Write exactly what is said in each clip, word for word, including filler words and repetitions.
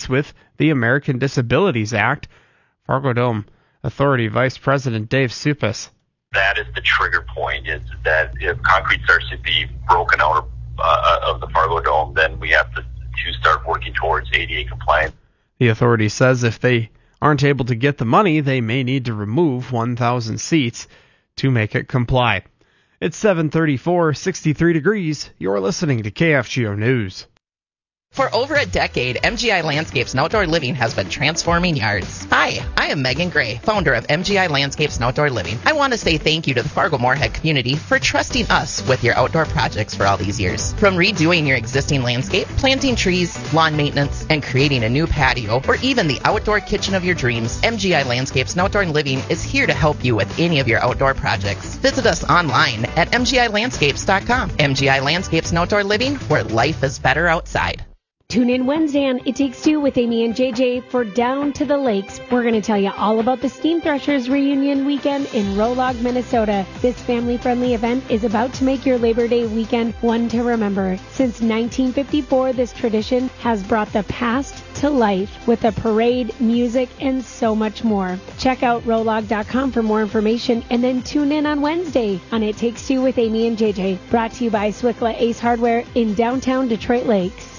complies with the American Disabilities Act. Fargo Dome Authority Vice President Dave Supis. That is the trigger point, is that if concrete starts to be broken out of, uh, of the Fargo Dome, then we have to, to start working towards A D A compliance. The authority says if they aren't able to get the money, they may need to remove one thousand seats to make it comply. It's seven thirty-four, sixty-three degrees. You're listening to K F G O News. For over a decade, M G I Landscapes and Outdoor Living has been transforming yards. Hi, I am Megan Gray, founder of M G I Landscapes and Outdoor Living. I want to say thank you to the Fargo-Moorhead community for trusting us with your outdoor projects for all these years. From redoing your existing landscape, planting trees, lawn maintenance, and creating a new patio, or even the outdoor kitchen of your dreams, M G I Landscapes and Outdoor Living is here to help you with any of your outdoor projects. Visit us online at m g i landscapes dot com. M G I Landscapes and Outdoor Living, where life is better outside. Tune in Wednesday on It Takes Two with Amy and J J for Down to the Lakes. We're going to tell you all about the Steam Threshers reunion weekend in Rolog, Minnesota. This family-friendly event is about to make your Labor Day weekend one to remember. Since nineteen fifty-four, this tradition has brought the past to life with a parade, music, and so much more. Check out rolog dot com for more information and then tune in on Wednesday on It Takes Two with Amy and J J. Brought to you by Swickla Ace Hardware in downtown Detroit Lakes.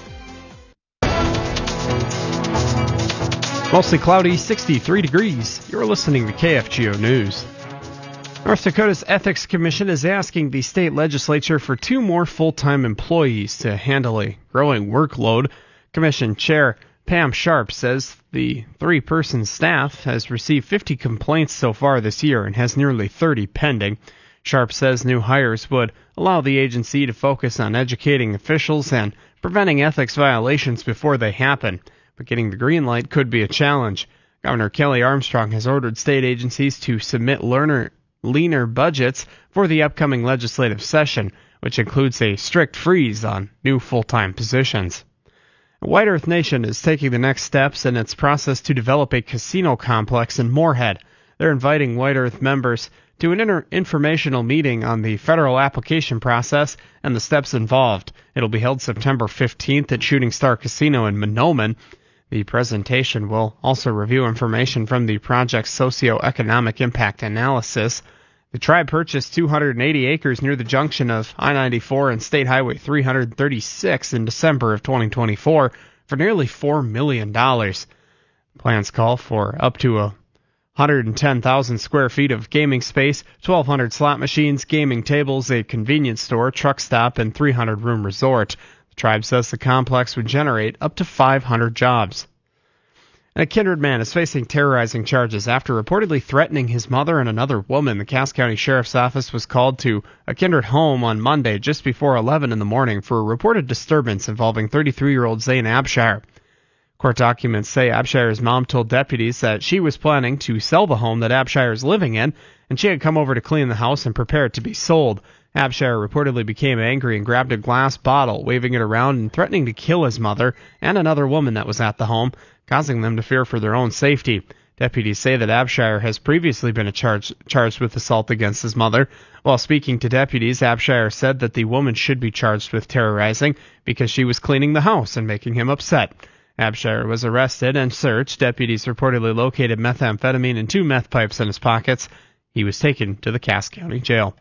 Mostly cloudy, sixty-three degrees. You're listening to K F G O News. North Dakota's Ethics Commission is asking the state legislature for two more full-time employees to handle a growing workload. Commission Chair Pam Sharp says the three-person staff has received fifty complaints so far this year and has nearly thirty pending. Sharp says new hires would allow the agency to focus on educating officials and preventing ethics violations before they happen. But getting the green light could be a challenge. Governor Kelly Armstrong has ordered state agencies to submit learner, leaner budgets for the upcoming legislative session, which includes a strict freeze on new full-time positions. White Earth Nation is taking the next steps in its process to develop a casino complex in Moorhead. They're inviting White Earth members to an inter- informational meeting on the federal application process and the steps involved. It'll be held September fifteenth at Shooting Star Casino in Mahnomen. The presentation will also review information from the project's socioeconomic impact analysis. The tribe purchased two hundred eighty acres near the junction of I ninety-four and State Highway three thirty-six in December of twenty twenty-four for nearly four million dollars. Plans call for up to a one hundred ten thousand square feet of gaming space, twelve hundred slot machines, gaming tables, a convenience store, truck stop, and three hundred room resort. The tribe says the complex would generate up to five hundred jobs. And a Kindred man is facing terrorizing charges after reportedly threatening his mother and another woman. The Cass County Sheriff's Office was called to a Kindred home on Monday just before eleven in the morning for a reported disturbance involving thirty-three-year-old Zane Abshire. Court documents say Abshire's mom told deputies that she was planning to sell the home that Abshire is living in, and she had come over to clean the house and prepare it to be sold. Abshire reportedly became angry and grabbed a glass bottle, waving it around and threatening to kill his mother and another woman that was at the home, causing them to fear for their own safety. Deputies say that Abshire has previously been charged, charged with assault against his mother. While speaking to deputies, Abshire said that the woman should be charged with terrorizing because she was cleaning the house and making him upset. Abshire was arrested and searched. Deputies reportedly located methamphetamine and two meth pipes in his pockets. He was taken to the Cass County Jail.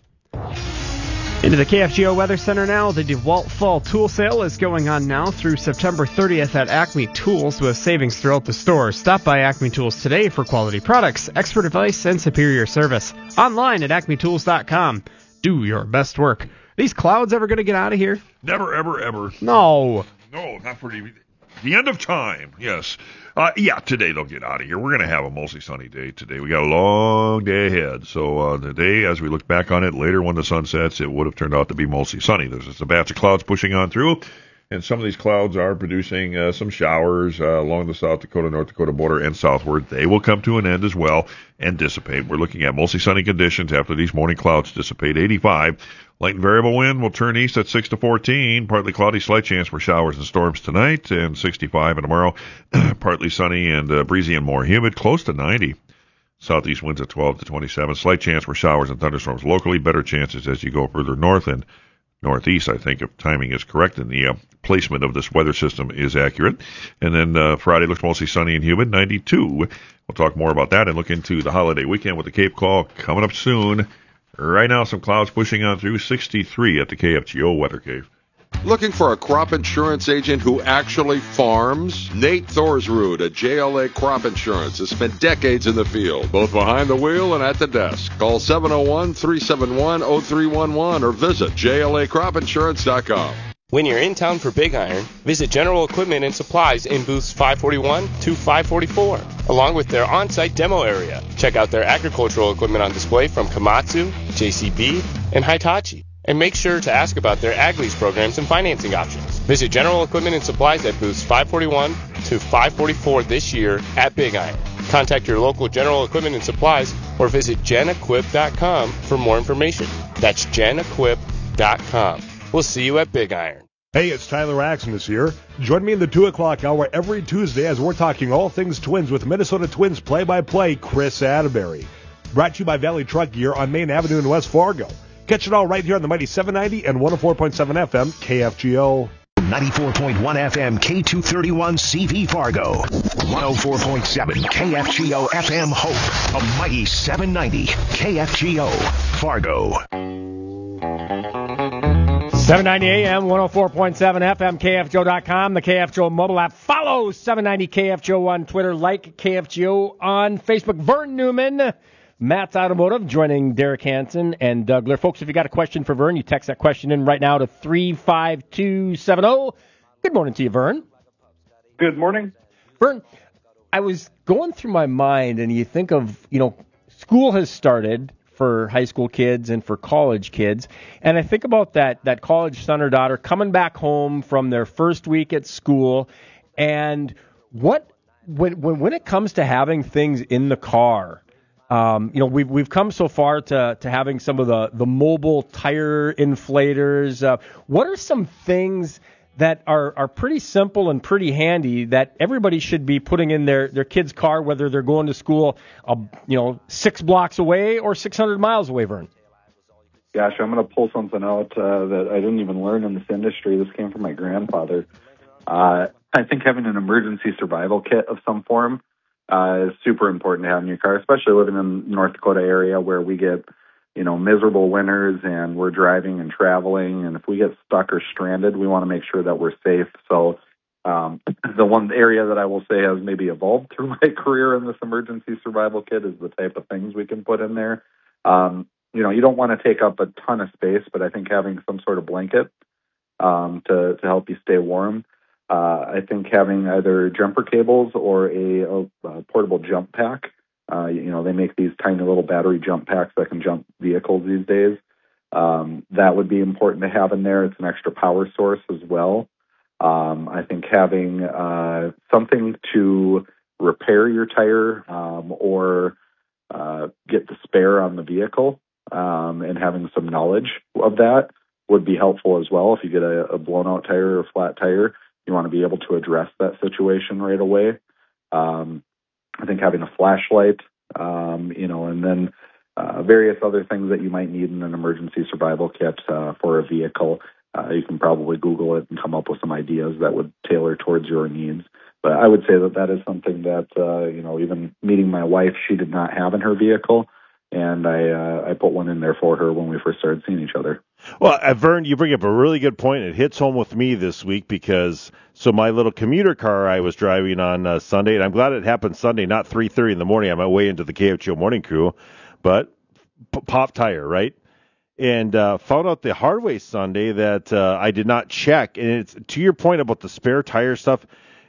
Into the K F G O Weather Center now. The DeWalt Fall Tool Sale is going on now through September thirtieth at Acme Tools with savings throughout the store. Stop by Acme Tools today for quality products, expert advice, and superior service. Online at acme tools dot com. Do your best work. These clouds ever going to get out of here? Never, ever, ever. No. No, not for the, the end of time, yes. Uh, yeah, today they'll get out of here. We're going to have a mostly sunny day today. We got a long day ahead. So uh, today, as we look back on it later when the sun sets, it would have turned out to be mostly sunny. There's just a batch of clouds pushing on through, and some of these clouds are producing uh, some showers uh, along the South Dakota, North Dakota border and southward. They will come to an end as well and dissipate. We're looking at mostly sunny conditions after these morning clouds dissipate. eighty-five. Light and variable wind will turn east at six to fourteen. Partly cloudy, slight chance for showers and storms tonight, and sixty-five. And tomorrow, partly sunny and uh, breezy and more humid, close to ninety. Southeast winds at twelve to twenty-seven. Slight chance for showers and thunderstorms locally. Better chances as you go further north and northeast, I think, if timing is correct and the uh, placement of this weather system is accurate. And then uh, Friday looks mostly sunny and humid, ninety-two. We'll talk more about that and look into the holiday weekend with the Cape Call coming up soon. Right now, some clouds pushing on through, sixty-three at the K F G O Weather Cave. Looking for a crop insurance agent who actually farms? Nate Thorsrud at J L A Crop Insurance has spent decades in the field, both behind the wheel and at the desk. Call seven oh one, three seven one, oh three one one or visit J L A crop insurance dot com. When you're in town for Big Iron, visit General Equipment and Supplies in booths five forty-one to five forty-four, along with their on-site demo area. Check out their agricultural equipment on display from Komatsu, J C B, and Hitachi. And make sure to ask about their ag lease programs and financing options. Visit General Equipment and Supplies at booths five forty-one to five forty-four this year at Big Iron. Contact your local General Equipment and Supplies or visit gen equip dot com for more information. That's gen equip dot com. We'll see you at Big Iron. Hey, it's Tyler Axon here. Join me in the two o'clock hour every Tuesday as we're talking all things Twins with Minnesota Twins play-by-play Chris Atterbury. Brought to you by Valley Truck Gear on Main Avenue in West Fargo. Catch it all right here on the Mighty seven ninety and one oh four point seven F M K F G O. ninety-four point one F M K two thirty-one C V Fargo. one oh four point seven K F G O F M Hope. A Mighty seven ninety K F G O Fargo. seven ninety A M, one oh four point seven F M, K F G O dot com, the K F G O mobile app. Follow seven ninety K F G O on Twitter. Like K F G O on Facebook. Vern Newman, Matt's Automotive, joining Derek Hansen and Doug Lear. Folks, if you got a question for Vern, you text that question in right now to three five two seven zero. Good morning to you, Vern. Good morning. Vern, I was going through my mind, and you think of, you know, school has started for high school kids and for college kids, and I think about that that college son or daughter coming back home from their first week at school, and what when when, when it comes to having things in the car. Um, you know, we've we've come so far to, to having some of the, the mobile tire inflators. Uh, what are some things that are, are pretty simple and pretty handy that everybody should be putting in their, their kid's car, whether they're going to school, uh, you know, six blocks away or six hundred miles away, Vern? Gosh, I'm going to pull something out uh, that I didn't even learn in this industry. This came from my grandfather. Uh, I think having an emergency survival kit of some form Uh, is super important to have in your car, especially living in North Dakota area where we get, you know, miserable winters and we're driving and traveling. And if we get stuck or stranded, we want to make sure that we're safe. So um, the one area that I will say has maybe evolved through my career in this emergency survival kit is the type of things we can put in there. Um, you know, you don't want to take up a ton of space, but I think having some sort of blanket um, to, to help you stay warm. Uh, I think having either jumper cables or a, a, a portable jump pack, uh, you know, they make these tiny little battery jump packs that can jump vehicles these days. Um, that would be important to have in there. It's an extra power source as well. Um, I think having uh, something to repair your tire um, or uh, get the spare on the vehicle um, and having some knowledge of that would be helpful as well. If you get a, a blown out tire or a flat tire, you want to be able to address that situation right away. Um, I think having a flashlight, um, you know, and then uh, various other things that you might need in an emergency survival kit uh, for a vehicle. Uh, you can probably Google it and come up with some ideas that would tailor towards your needs. But I would say that that is something that, uh, you know, even meeting my wife, she did not have in her vehicle. And I uh, I put one in there for her when we first started seeing each other. Well, uh, Vern, you bring up a really good point. It hits home with me this week because so my little commuter car I was driving on uh, Sunday, and I'm glad it happened Sunday, not three thirty in the morning on my way into the K F G O morning crew, but p- pop tire, right? And uh, found out the hard way Sunday that uh, I did not check. And it's to your point about the spare tire stuff.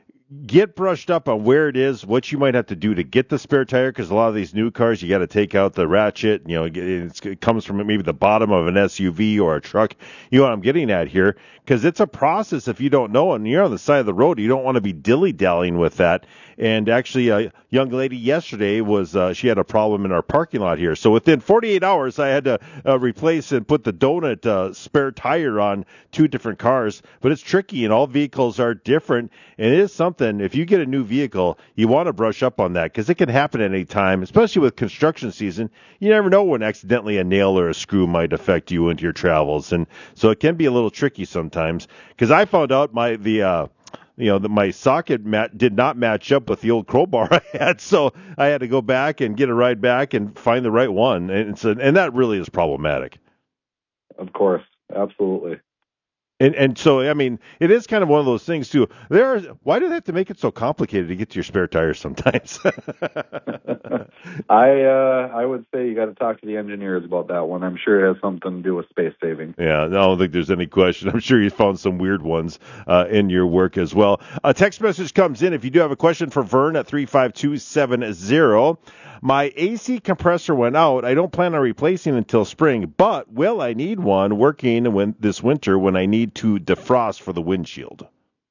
Get brushed up on where it is, what you might have to do to get the spare tire, because a lot of these new cars, you got to take out the ratchet. You know, it's, it comes from maybe the bottom of an S U V or a truck. You know what I'm getting at here? Because it's a process if you don't know, and you're on the side of the road. You don't want to be dilly-dallying with that. And actually, a young lady yesterday was uh, she had a problem in our parking lot here. So within forty-eight hours, I had to uh, replace and put the donut uh, spare tire on two different cars. But it's tricky, and all vehicles are different, and it is something something, if you get a new vehicle, you want to brush up on that because it can happen at any time, especially with construction season. You never know when accidentally a nail or a screw might affect you into your travels. And so it can be a little tricky sometimes because I found out my the uh, you know, the, my socket mat did not match up with the old crowbar I had, so I had to go back and get a ride back and find the right one, and it's a, and that really is problematic. Of course, absolutely. And and so I mean, it is kind of one of those things too. There, are, why do they have to make it so complicated to get to your spare tires sometimes? I uh, I would say you got to talk to the engineers about that one. I'm sure it has something to do with space saving. Yeah, I don't think there's any question. I'm sure you found some weird ones uh, in your work as well. A text message comes in if you do have a question for Vern at three five two seven zero. My A C compressor went out. I don't plan on replacing until spring, but will I need one working when this winter when I need to defrost for the windshield?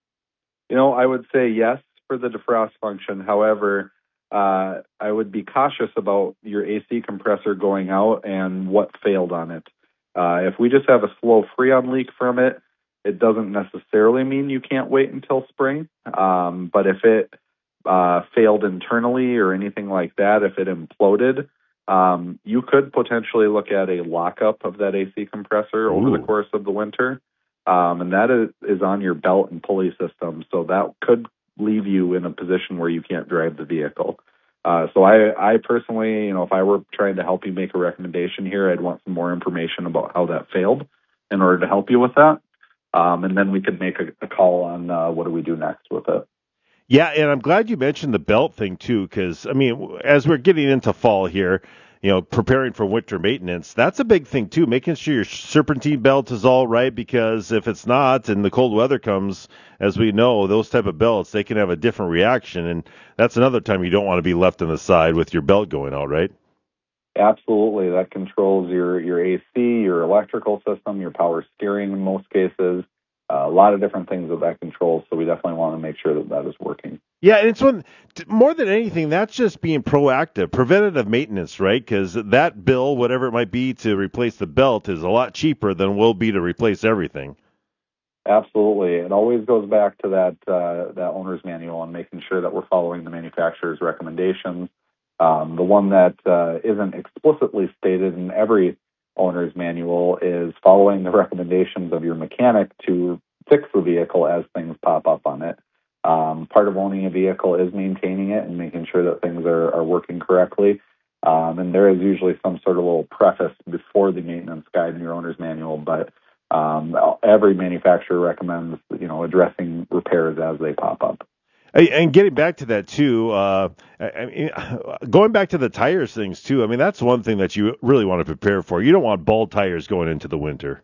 You know, I would say yes for the defrost function. However, uh, I would be cautious about your A C compressor going out and what failed on it. Uh, if we just have a slow Freon leak from it, it doesn't necessarily mean you can't wait until spring. Um, but if it uh, failed internally or anything like that, if it imploded, um, you could potentially look at a lockup of that A C compressor Ooh. over the course of the winter. Um, and that is, is on your belt and pulley system. So that could leave you in a position where you can't drive the vehicle. Uh, so I, I personally, you know, if I were trying to help you make a recommendation here, I'd want some more information about how that failed in order to help you with that. Um, and then we could make a, a call on uh, what do we do next with it. Yeah, and I'm glad you mentioned the belt thing, too, because, I mean, as we're getting into fall here, you know, preparing for winter maintenance, that's a big thing, too, making sure your serpentine belt is all right, because if it's not and the cold weather comes, as we know, those type of belts, they can have a different reaction, and that's another time you don't want to be left on the side with your belt going out, right? Absolutely. That controls your, your A C, your electrical system, your power steering in most cases. Uh, a lot of different things that that controls, so we definitely want to make sure that that is working. Yeah, and it's one more than anything, that's just being proactive, preventative maintenance, right? Because that bill, whatever it might be to replace the belt, is a lot cheaper than it will be to replace everything. Absolutely. It always goes back to that uh, that owner's manual and making sure that we're following the manufacturer's recommendations. Um, the one that uh, isn't explicitly stated in every owner's manual is following the recommendations of your mechanic to fix the vehicle as things pop up on it. Um, part of owning a vehicle is maintaining it and making sure that things are, are working correctly. Um, and there is usually some sort of little preface before the maintenance guide in your owner's manual, but um, every manufacturer recommends, you know, addressing repairs as they pop up. And getting back to that, too, uh, I mean, going back to the tires things, too, I mean, that's one thing that you really want to prepare for. You don't want bald tires going into the winter.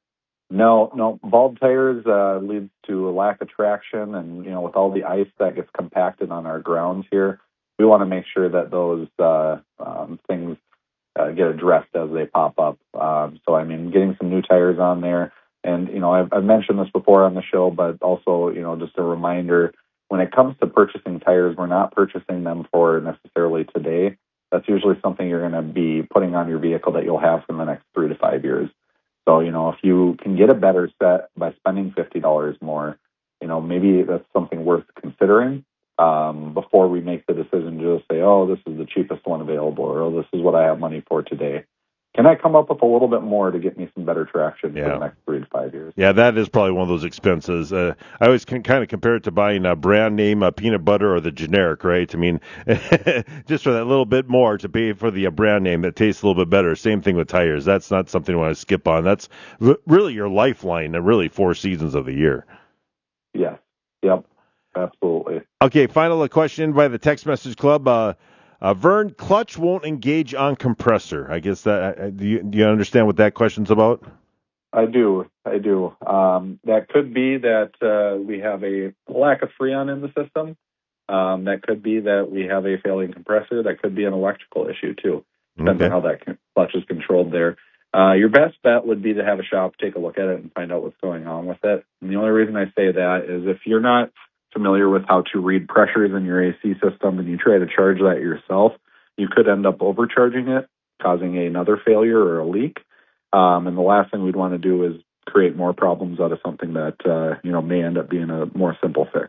No, no. Bald tires uh, leads to a lack of traction, and, you know, with all the ice that gets compacted on our grounds here, we want to make sure that those uh, um, things uh, get addressed as they pop up. Um, so, I mean, getting some new tires on there, and, you know, I've, I've mentioned this before on the show, but also, you know, just a reminder, when it comes to purchasing tires, we're not purchasing them for necessarily today. That's usually something you're going to be putting on your vehicle that you'll have for the next three to five years. So, you know, if you can get a better set by spending fifty dollars more, you know, maybe that's something worth considering um, before we make the decision to just say, oh, this is the cheapest one available, or oh, this is what I have money for today. Can I come up with a little bit more to get me some better traction yeah. for the next three to five years? Yeah, that is probably one of those expenses. Uh, I always can kind of compare it to buying a brand name uh, peanut butter or the generic, right? I mean, just for that little bit more to pay for the uh, brand name that tastes a little bit better. Same thing with tires. That's not something you want to skip on. That's r- really your lifeline, and really four seasons of the year. Yeah. Yep. Absolutely. Okay, final question by the Text Message Club. Uh, Uh, Vern, clutch won't engage on compressor. I guess that uh, do you do you understand what that question's about? I do. I do. Um, that could be that uh, we have a lack of freon in the system. Um, that could be that we have a failing compressor. That could be an electrical issue too. Depends okay. on how that clutch is controlled there. Uh, your best bet would be to have a shop take a look at it and find out what's going on with it. And the only reason I say that is if you're not familiar with how to read pressures in your A C system and you try to charge that yourself, you could end up overcharging it, causing another failure or a leak. Um, and the last thing we'd want to do is create more problems out of something that uh, you know may end up being a more simple fix.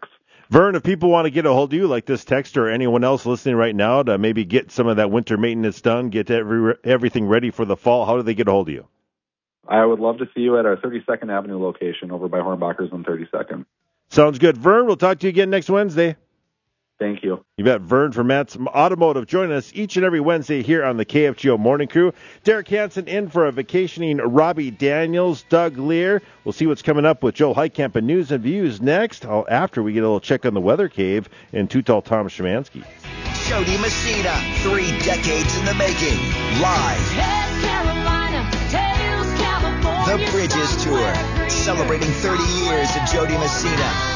Vern, if people want to get a hold of you, like this texter or anyone else listening right now, to maybe get some of that winter maintenance done, get every, everything ready for the fall, how do they get a hold of you? I would love to see you at our thirty-second Avenue location over by Hornbachers on thirty-second. Sounds good. Vern, we'll talk to you again next Wednesday. Thank you. You bet. Vern from Matt's Automotive joining us each and every Wednesday here on the K F G O Morning Crew. Derek Hansen in for a vacationing Robbie Daniels, Doug Lear. We'll see what's coming up with Joel Heitkamp and News and Views next, after we get a little check on the weather cave and Too Tall Tom Szymanski. Jody Messina, three decades in the making, live. The Bridges Tour, celebrating thirty years of Jody Messina.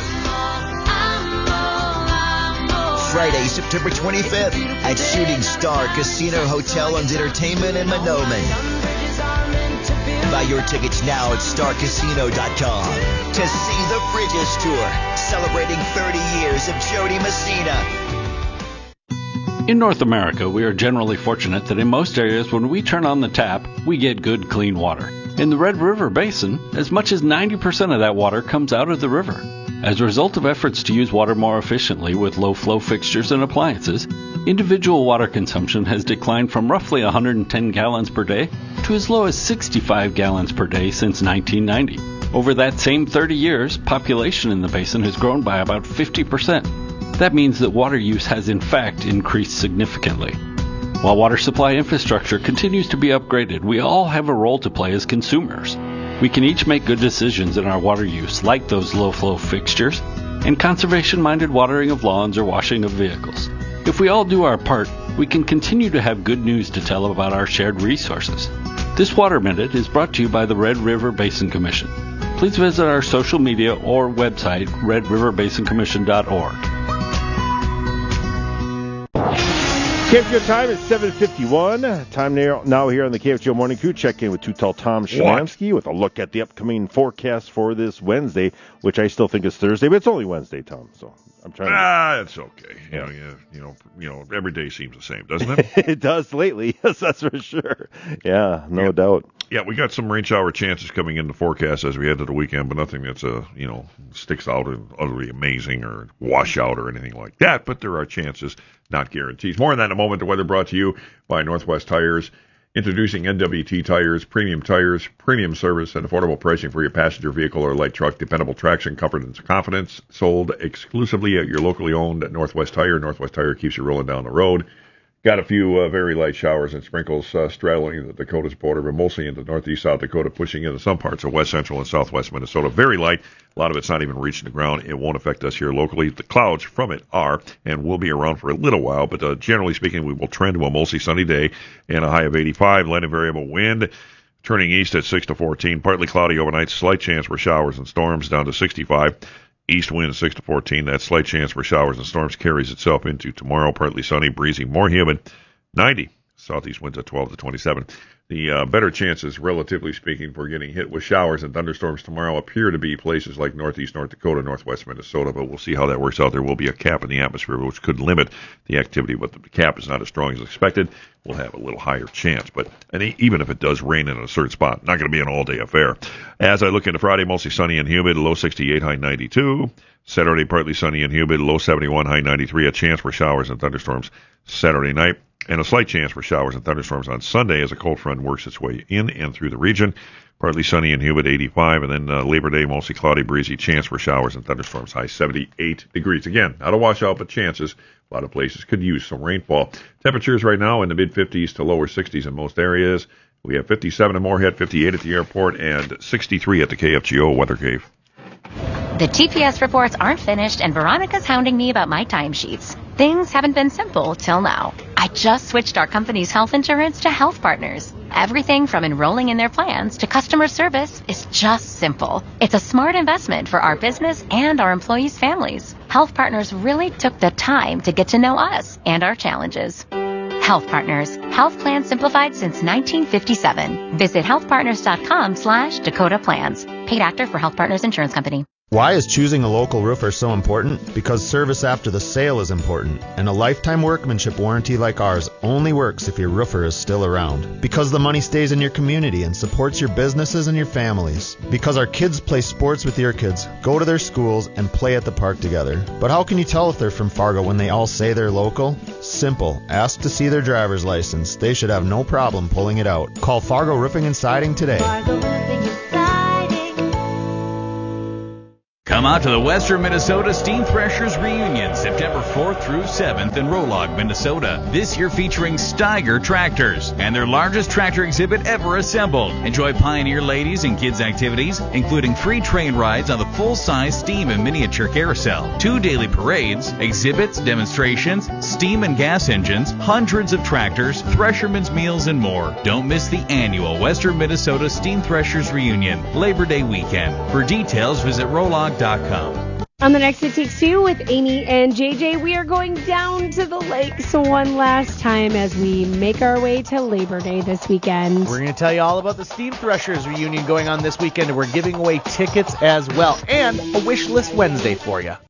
Friday, September twenty-fifth at Shooting Star Casino Hotel and Entertainment in Monoman. Buy your tickets now at star casino dot com to see the Bridges Tour, celebrating thirty years of Jody Messina. In North America, we are generally fortunate that in most areas when we turn on the tap, we get good, clean water. In the Red River Basin, as much as ninety percent of that water comes out of the river. As a result of efforts to use water more efficiently with low-flow fixtures and appliances, individual water consumption has declined from roughly one hundred ten gallons per day to as low as sixty-five gallons per day since nineteen ninety. Over that same thirty years, population in the basin has grown by about fifty percent. That means that water use has in fact increased significantly. While water supply infrastructure continues to be upgraded, we all have a role to play as consumers. We can each make good decisions in our water use, like those low-flow fixtures, and conservation-minded watering of lawns or washing of vehicles. If we all do our part, we can continue to have good news to tell about our shared resources. This Water Minute is brought to you by the Red River Basin Commission. Please visit our social media or website, red river basin commission dot org. K F G O time is seven fifty-one. Time now, now here on the K F G O Morning Crew. Check in with Too Tall Tom Szymanski with a look at the upcoming forecast for this Wednesday, which I still think is Thursday, but it's only Wednesday, Tom. So I'm trying. Ah, to... it's okay. Yeah. You know, you know, you know, every day seems the same, doesn't it? It does lately. Yes, that's for sure. Yeah, no yeah. doubt. Yeah, we got some rain shower chances coming in the forecast as we head to the weekend, but nothing that's a uh, you know sticks out and utterly amazing or washout or anything like that. But there are chances, not guarantees. More on that in a moment. The weather brought to you by Northwest Tires, introducing N W T Tires, premium tires, premium service, and affordable pricing for your passenger vehicle or light truck. Dependable traction, comfort, and confidence. Sold exclusively at your locally owned Northwest Tire. Northwest Tire keeps you rolling down the road. Got a few uh, very light showers and sprinkles uh, straddling the Dakota's border, but mostly into northeast South Dakota, pushing into some parts of west central and southwest Minnesota. Very light. A lot of it's not even reaching the ground. It won't affect us here locally. The clouds from it are and will be around for a little while, but uh, generally speaking, we will trend to a mostly sunny day and a high of eighty-five. Light and variable wind turning east at six to fourteen. Partly cloudy overnight. Slight chance for showers and storms down to sixty-five. East wind six to fourteen. That slight chance for showers and storms carries itself into tomorrow. Partly sunny, breezy, more humid. ninety. Southeast winds at twelve to twenty-seven. The uh, better chances, relatively speaking, for getting hit with showers and thunderstorms tomorrow appear to be places like northeast North Dakota, northwest Minnesota, but we'll see how that works out. There will be a cap in the atmosphere, which could limit the activity, but the cap is not as strong as expected. We'll have a little higher chance, but and even if it does rain in a certain spot, not going to be an all-day affair. As I look into Friday, mostly sunny and humid, low sixty-eight, high ninety-two. Saturday, partly sunny and humid, low seventy-one, high ninety-three. A chance for showers and thunderstorms Saturday night, and a slight chance for showers and thunderstorms on Sunday as a cold front works its way in and through the region. Partly sunny and humid, eighty-five, and then uh, Labor Day, mostly cloudy, breezy, chance for showers and thunderstorms, high seventy-eight degrees. Again, not a washout, but chances. A lot of places could use some rainfall. Temperatures right now in the mid-fifties to lower sixties in most areas. We have fifty-seven in Moorhead, fifty-eight at the airport, and sixty-three at the K F G O Weather Cave. The T P S reports aren't finished, and Veronica's hounding me about my timesheets. Things haven't been simple till now. I just switched our company's health insurance to Health Partners. Everything from enrolling in their plans to customer service is just simple. It's a smart investment for our business and our employees' families. Health Partners really took the time to get to know us and our challenges. Health Partners. Health plans simplified since nineteen fifty-seven. Visit healthpartners.com slash Dakota Plans. Paid actor for Health Partners Insurance Company. Why is choosing a local roofer so important? Because service after the sale is important, and a lifetime workmanship warranty like ours only works if your roofer is still around. Because the money stays in your community and supports your businesses and your families. Because our kids play sports with your kids, go to their schools, and play at the park together. But how can you tell if they're from Fargo when they all say they're local? Simple. Ask to see their driver's license. They should have no problem pulling it out. Call Fargo Roofing and Siding today. Fargo Roofing and Siding. Come out to the Western Minnesota Steam Threshers Reunion, September fourth through seventh in Rolog, Minnesota. This year featuring Steiger tractors and their largest tractor exhibit ever assembled. Enjoy Pioneer ladies and kids activities, including free train rides on the full-size steam and miniature carousel, two daily parades, exhibits, demonstrations, steam and gas engines, hundreds of tractors, threshermen's meals, and more. Don't miss the annual Western Minnesota Steam Threshers Reunion, Labor Day weekend. For details, visit rolog dot com. On the next It Takes Two with Amy and J J, we are going down to the lakes one last time as we make our way to Labor Day this weekend. We're going to tell you all about the Steam Threshers reunion going on this weekend, and we're giving away tickets as well, and a wish list Wednesday for you.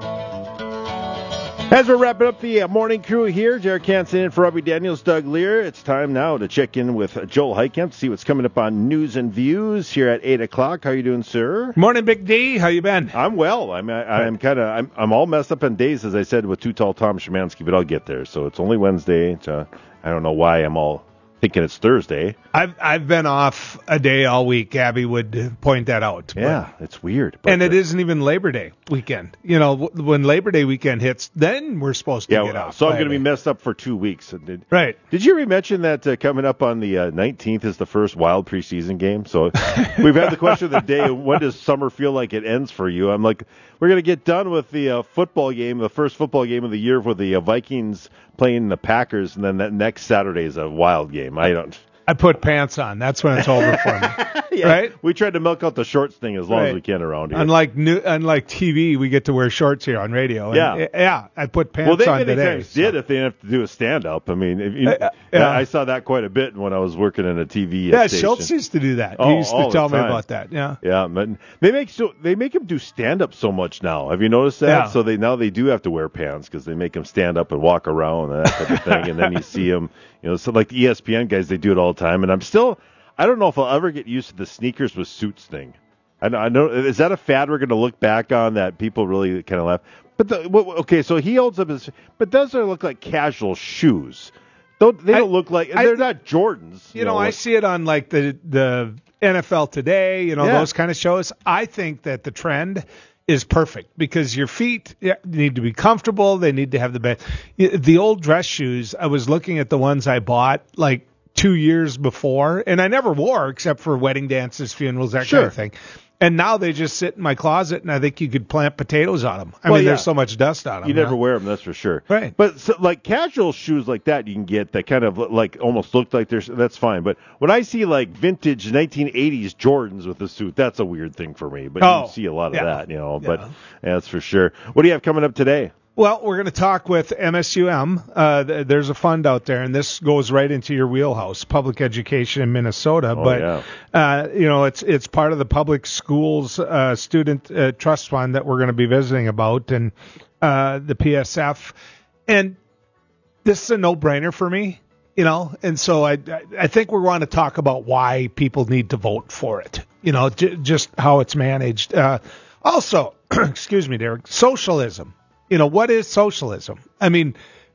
As we're wrapping up the uh, morning crew here, Jared Canson in for Robbie Daniels, Doug Lear. It's time now to check in with Joel Heitkamp to see what's coming up on News and Views here at eight o'clock. How you doing, sir? Morning, Big D. How you been? I'm well. I'm I, I'm kind of I'm I'm all messed up in days, as I said, with Too Tall Tom Szymanski, but I'll get there. So it's only Wednesday. It's, uh, I don't know why I'm all thinking it's Thursday. I've I've been off a day all week. Abby would point that out. Yeah, but, it's weird. But and it isn't even Labor Day weekend. You know, w- when Labor Day weekend hits, then we're supposed to yeah, get off. So I'm going to be messed up for two weeks. Did, right. Did you mention that uh, coming up on the uh, nineteenth is the first Wild preseason game? So we've had the question of the day, when does summer feel like it ends for you? I'm like, we're going to get done with the uh, football game, the first football game of the year with the uh, Vikings playing the Packers, and then that next Saturday is a Wild game. I don't... I put pants on. That's when it's over for me. yeah, right? We tried to milk out the shorts thing as long right. as we can around here. Unlike new, unlike T V, we get to wear shorts here on radio. And yeah. Yeah, I put pants well, they on many today. times so. did if they didn't have to do a stand-up. I mean, if you, uh, yeah. I saw that quite a bit when I was working in a T V yeah, station. Schultz used to do that. Oh, he used to tell me time. about that. Yeah. Yeah, but they make so they make him do stand-up so much now. Have you noticed that? Yeah. So they now they do have to wear pants because they make him stand up and walk around and that type of thing. And then you see him, you know, so like the E S P N guys, they do it all the time. And I'm still. I don't know if I'll ever get used to the sneakers with suits thing. I know, I know is that a fad we're going to look back on that people really kind of laugh? But the, okay, so he holds up his, but those are look like casual shoes. Don't they don't I, look like I, they're not Jordans? You, you know, know I like, see it on like the the N F L Today, you know, yeah. those kind of shows. I think that the trend is perfect because your feet need to be comfortable. They need to have the best. The old dress shoes. I was looking at the ones I bought like two years before, and I never wore except for wedding dances, funerals, that sure. kind of thing. And now they just sit in my closet, and I think you could plant potatoes on them. I well, mean, yeah. there's so much dust on them. You never now. wear them, that's for sure. Right. But so, like casual shoes like that, you can get that kind of like almost look like they're that's fine. But when I see like vintage nineteen eighties Jordans with a suit, that's a weird thing for me. But oh, you see a lot of yeah. that, you know. Yeah. But yeah, that's for sure. What do you have coming up today? Well, we're going to talk with M S U M. Uh, th- there's a fund out there, and this goes right into your wheelhouse, public education in Minnesota. Oh, but, yeah. uh, you know, it's it's part of the public schools uh, student uh, trust fund that we're going to be visiting about, and uh, the P S F. And this is a no-brainer for me, you know, and so I, I think we want to talk about why people need to vote for it, you know, j- just how it's managed. Uh, also, excuse me, Derek, socialism. You know, what is socialism? I mean,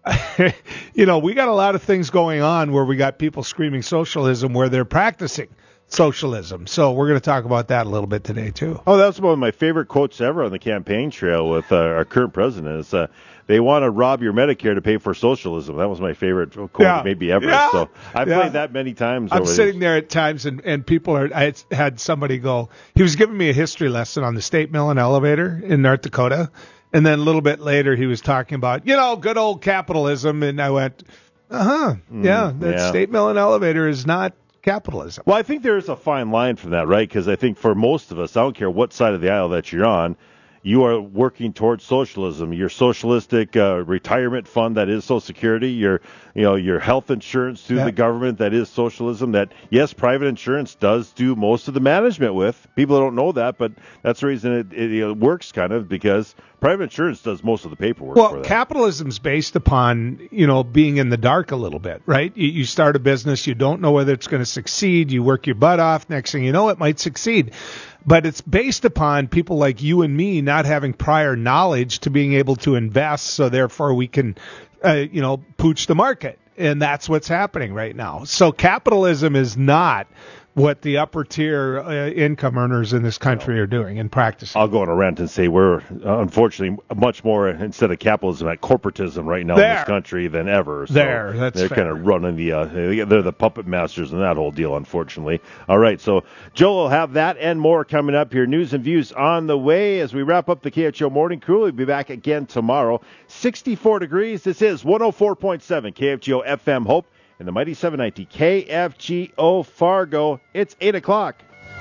you know, we got a lot of things going on where we got people screaming socialism where they're practicing socialism. So we're going to talk about that a little bit today, too. Oh, that's one of my favorite quotes ever on the campaign trail with uh, our current president. Is uh, they want to rob your Medicare to pay for socialism. That was my favorite quote yeah. maybe ever. Yeah. So I've yeah. played that many times. I'm over sitting these. there at times, and, and people are. I had somebody go, he was giving me a history lesson on the State Mill and Elevator in North Dakota. And then a little bit later, he was talking about, you know, good old capitalism. And I went, uh-huh, Mm, yeah, that yeah. State Mill and Elevator is not capitalism. Well, I think there's a fine line from that, right? Because I think for most of us, I don't care what side of the aisle that you're on, you are working towards socialism. Your socialistic uh, retirement fund that is Social Security, your you know your health insurance through yeah. the government that is socialism. That yes, private insurance does do most of the management with. People don't know that, but that's the reason it, it, it works kind of because private insurance does most of the paperwork. Well, for that. Capitalism's based upon you know being in the dark a little bit, right? You, you start a business, you don't know whether it's going to succeed. You work your butt off. Next thing you know, it might succeed. But it's based upon people like you and me not having prior knowledge to being able to invest, so therefore we can, uh, you know, pooch the market. And that's what's happening right now. So capitalism is not what the upper tier uh, income earners in this country are doing and practicing. I'll go on a rant and say we're uh, unfortunately much more, instead of capitalism, at corporatism right now there. in this country than ever. So there, that's they're fair. kind of running the, uh, they're the puppet masters in that whole deal, unfortunately. All right, so Joe will have that and more coming up here. News and views on the way as we wrap up the K F G O Morning Crew. We'll be back again tomorrow. sixty-four degrees. This is one oh four point seven K F G O F M Hope. And the mighty seven ninety K F G O Fargo. It's eight o'clock.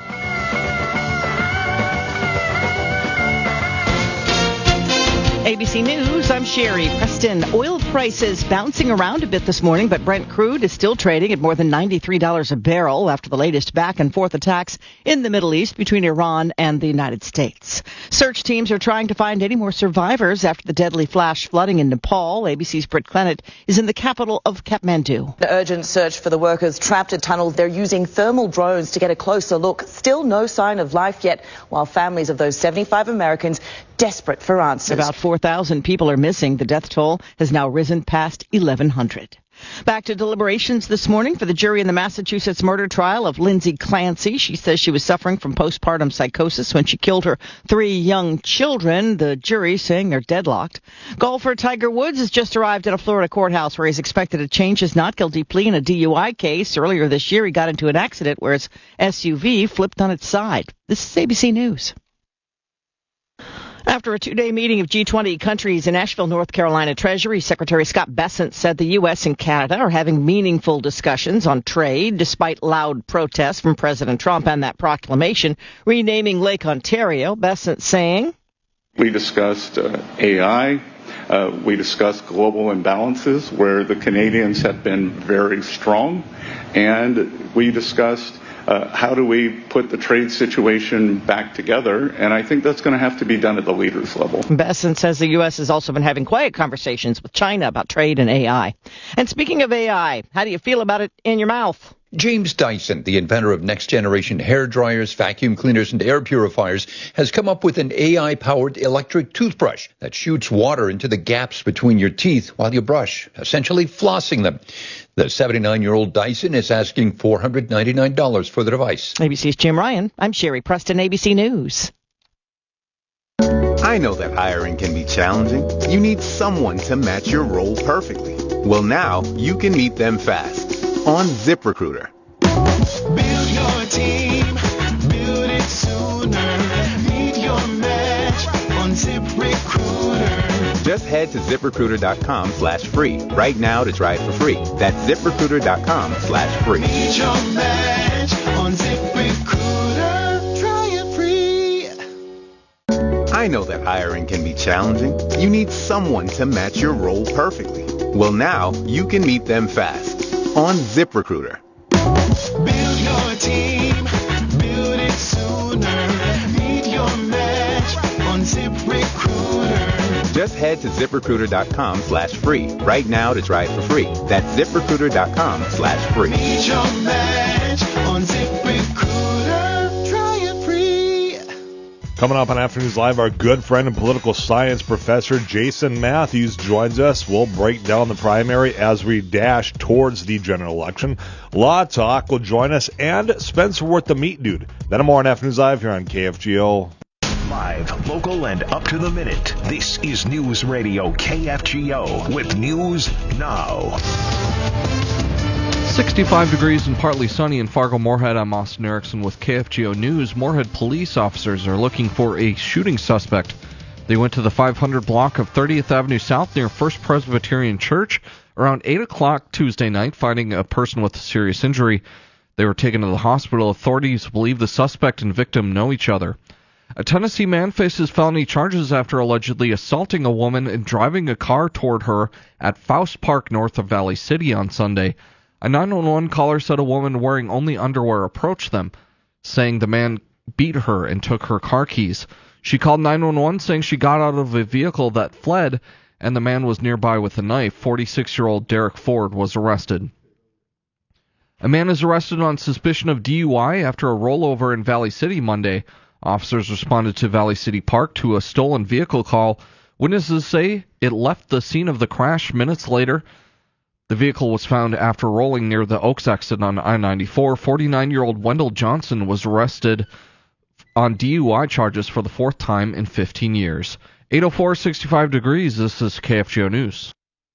A B C News, I'm Sherry Preston. Oil prices bouncing around a bit this morning, but Brent crude is still trading at more than ninety-three dollars a barrel after the latest back-and-forth attacks in the Middle East between Iran and the United States. Search teams are trying to find any more survivors after the deadly flash flooding in Nepal. A B C's Britt Clennett is in the capital of Kathmandu. The urgent search for the workers trapped in tunnels. They're using thermal drones to get a closer look. Still no sign of life yet, while families of those seventy-five Americans desperate for answers. About four thousand people are missing. The death toll has now risen past eleven hundred. Back to deliberations this morning for the jury in the Massachusetts murder trial of Lindsay Clancy. She says she was suffering from postpartum psychosis when she killed her three young children. The jury saying they're deadlocked. Golfer Tiger Woods has just arrived at a Florida courthouse where he's expected to change his not guilty plea in a D U I case. Earlier this year, he got into an accident where his S U V flipped on its side. This is A B C News. After a two-day meeting of G twenty countries in Asheville, North Carolina, Treasury Secretary Scott Bessent said the U S and Canada are having meaningful discussions on trade, despite loud protests from President Trump and that proclamation renaming Lake Ontario. Bessent saying, We discussed uh, A I. Uh, we discussed global imbalances where the Canadians have been very strong. And we discussed Uh, how do we put the trade situation back together? And I think that's going to have to be done at the leaders level. Bessent says the U S has also been having quiet conversations with China about trade and A I. And speaking of A I, how do you feel about it in your mouth? James Dyson, the inventor of next-generation hair dryers, vacuum cleaners, and air purifiers, has come up with an A I-powered electric toothbrush that shoots water into the gaps between your teeth while you brush, essentially flossing them. The seventy-nine-year-old Dyson is asking four hundred ninety-nine dollars for the device. A B C's Jim Ryan. I'm Sherry Preston, A B C News. I know that hiring can be challenging. You need someone to match your role perfectly. Well, now you can meet them fast on ZipRecruiter. Build your team, build it sooner. Meet your match on ZipRecruiter. Just head to ZipRecruiter.com slash free right now to try it for free. That's ZipRecruiter.com slash free. Meet your match on ZipRecruiter. Try it free. I know that hiring can be challenging. You need someone to match your role perfectly. Well, now you can meet them fast on ZipRecruiter. Build your team, build it sooner. Meet your match on ZipRecruiter. Just head to ZipRecruiter.com slash free right now to try it for free. That's ZipRecruiter.com slash free. Meet your match on ZipRecruiter. Try it free. Coming up on Afternoons Live, our good friend and political science professor Jason Matthews joins us. We'll break down the primary as we dash towards the general election. Law Talk will join us, and Spencer Worth, the meat dude. Then more on Afternoons Live here on K F G O. Live, local, and up to the minute. This is News Radio K F G O with News Now. sixty-five degrees and partly sunny in Fargo-Moorhead. I'm Austin Erickson with K F G O News. Moorhead police officers are looking for a shooting suspect. They went to the five hundred block of thirtieth Avenue South near First Presbyterian Church around eight o'clock Tuesday night, finding a person with a serious injury. They were taken to the hospital. Authorities believe the suspect and victim know each other. A Tennessee man faces felony charges after allegedly assaulting a woman and driving a car toward her at Faust Park north of Valley City on Sunday. A nine one one caller said a woman wearing only underwear approached them, saying the man beat her and took her car keys. She called nine one one saying she got out of a vehicle that fled and the man was nearby with a knife. forty-six-year-old Derek Ford was arrested. A man is arrested on suspicion of D U I after a rollover in Valley City Monday. Officers responded to Valley City Park to a stolen vehicle call. Witnesses say it left the scene of the crash minutes later. The vehicle was found after rolling near the Oaks exit on I ninety-four. forty-nine-year-old Wendell Johnson was arrested on D U I charges for the fourth time in fifteen years. eight oh four, sixty-five degrees. This is K F G O News.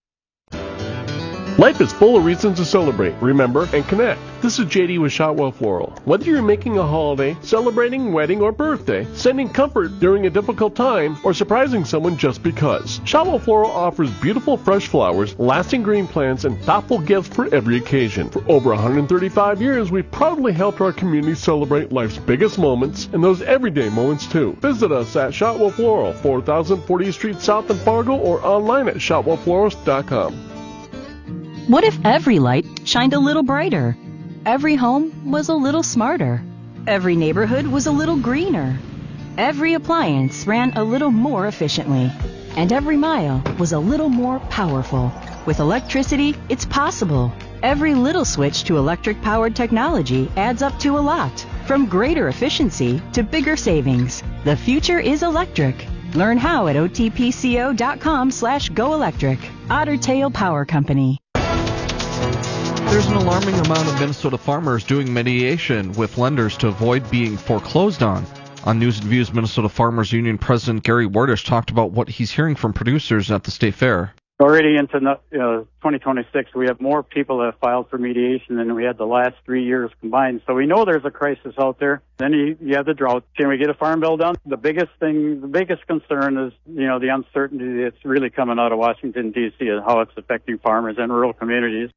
Life is full of reasons to celebrate, remember, and connect. This is J D with Shotwell Floral. Whether you're making a holiday, celebrating, wedding, or birthday, sending comfort during a difficult time, or surprising someone just because, Shotwell Floral offers beautiful fresh flowers, lasting green plants, and thoughtful gifts for every occasion. For over one hundred thirty-five years, we've proudly helped our community celebrate life's biggest moments and those everyday moments too. Visit us at Shotwell Floral, four thousand fortieth Street South in Fargo, or online at shotwell florist dot com. What if every light shined a little brighter? Every home was a little smarter. Every neighborhood was a little greener. Every appliance ran a little more efficiently. And every mile was a little more powerful. With electricity, it's possible. Every little switch to electric-powered technology adds up to a lot. From greater efficiency to bigger savings. The future is electric. Learn how at otpco.com slash go electric. Otter Tail Power Company. There's an alarming amount of Minnesota farmers doing mediation with lenders to avoid being foreclosed on. On News and Views, Minnesota Farmers Union President Gary Werdish talked about what he's hearing from producers at the state fair. Already into uh, twenty twenty-six, we have more people that have filed for mediation than we had the last three years combined. So we know there's a crisis out there. Then you, you have the drought. Can we get a farm bill done? The biggest thing, the biggest concern is, you know, the uncertainty that's really coming out of Washington, D C and how it's affecting farmers and rural communities.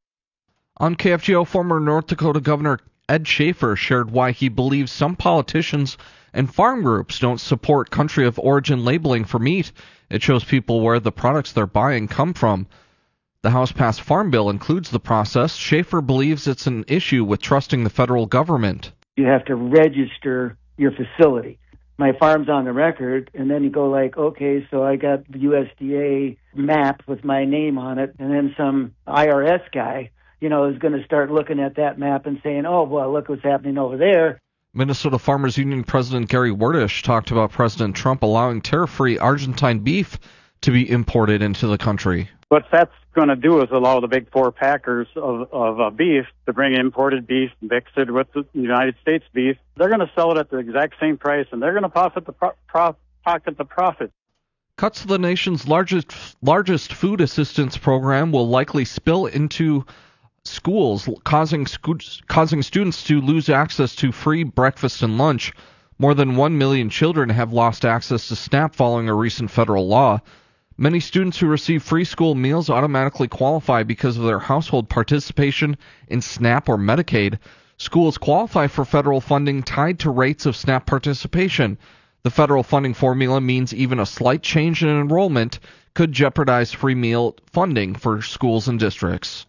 On K F G O, former North Dakota Governor Ed Schaefer shared why he believes some politicians and farm groups don't support country of origin labeling for meat. It shows people where the products they're buying come from. The House-passed Farm Bill includes the process. Schaefer believes it's an issue with trusting the federal government. You have to register your facility. My farm's on the record, and then you go like, okay, so I got the U S D A map with my name on it, and then some I R S guy, you know, is going to start looking at that map and saying, oh, well, look what's happening over there. Minnesota Farmers Union President Gary Werdish talked about President Trump allowing tariff-free Argentine beef to be imported into the country. What that's going to do is allow the big four packers of, of uh, beef to bring imported beef mixed it with the United States beef. They're going to sell it at the exact same price, and they're going to profit the pro- pro- pocket the profit. Cuts to the nation's largest largest food assistance program will likely spill into schools, causing sco- causing students to lose access to free breakfast and lunch. More than one million children have lost access to SNAP following a recent federal law. Many students who receive free school meals automatically qualify because of their household participation in SNAP or Medicaid. Schools qualify for federal funding tied to rates of SNAP participation. The federal funding formula means even a slight change in enrollment could jeopardize free meal funding for schools and districts.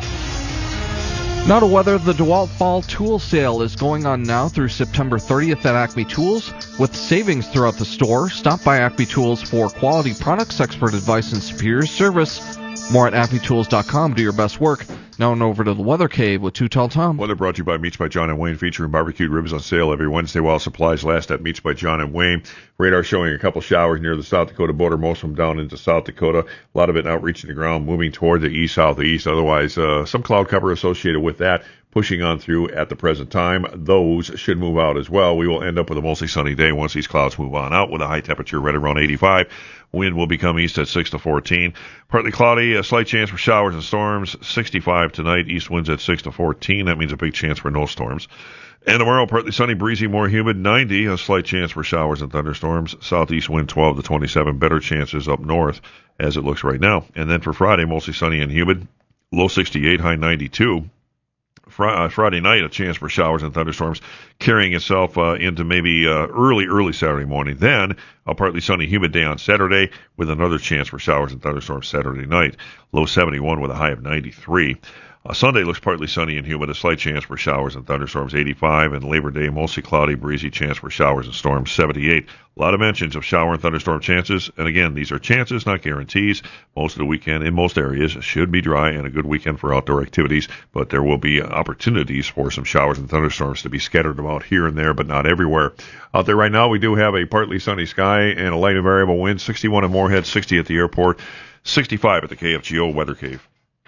Now to weather, the DeWalt Fall Tool Sale is going on now through September thirtieth at Acme Tools, with savings throughout the store. Stop by Acme Tools for quality products, expert advice, and superior service. More at acme tools dot com. Do your best work. Now and over to the Weather Cave with Two Tall Tom. Weather brought to you by Meats by John and Wayne, featuring barbecued ribs on sale every Wednesday while supplies last at Meats by John and Wayne. Radar showing a couple showers near the South Dakota border, most of them down into South Dakota. A lot of it not reaching the ground, moving toward the east-southeast. Otherwise, uh, some cloud cover associated with that pushing on through at the present time. Those should move out as well. We will end up with a mostly sunny day once these clouds move on out, with a high temperature right around eighty-five. Wind will become east at six to fourteen. Partly cloudy, a slight chance for showers and storms. sixty-five tonight. East winds at six to fourteen. That means a big chance for no storms. And tomorrow, partly sunny, breezy, more humid. ninety. A slight chance for showers and thunderstorms. Southeast wind twelve to twenty-seven. Better chances up north as it looks right now. And then for Friday, mostly sunny and humid. Low sixty-eight, high ninety-two. Friday night, a chance for showers and thunderstorms carrying itself uh, into maybe uh, early, early Saturday morning. Then a partly sunny, humid day on Saturday with another chance for showers and thunderstorms Saturday night. Low seventy-one with a high of ninety-three. Uh, Sunday looks partly sunny and humid, a slight chance for showers and thunderstorms, eighty-five, and Labor Day mostly cloudy, breezy, chance for showers and storms, seventy-eight. A lot of mentions of shower and thunderstorm chances, and again, these are chances, not guarantees. Most of the weekend in most areas should be dry and a good weekend for outdoor activities, but there will be opportunities for some showers and thunderstorms to be scattered about here and there, but not everywhere. Out there right now, we do have a partly sunny sky and a light and variable wind, sixty-one at Moorhead, sixty at the airport, sixty-five at the K F G O Weather Cave.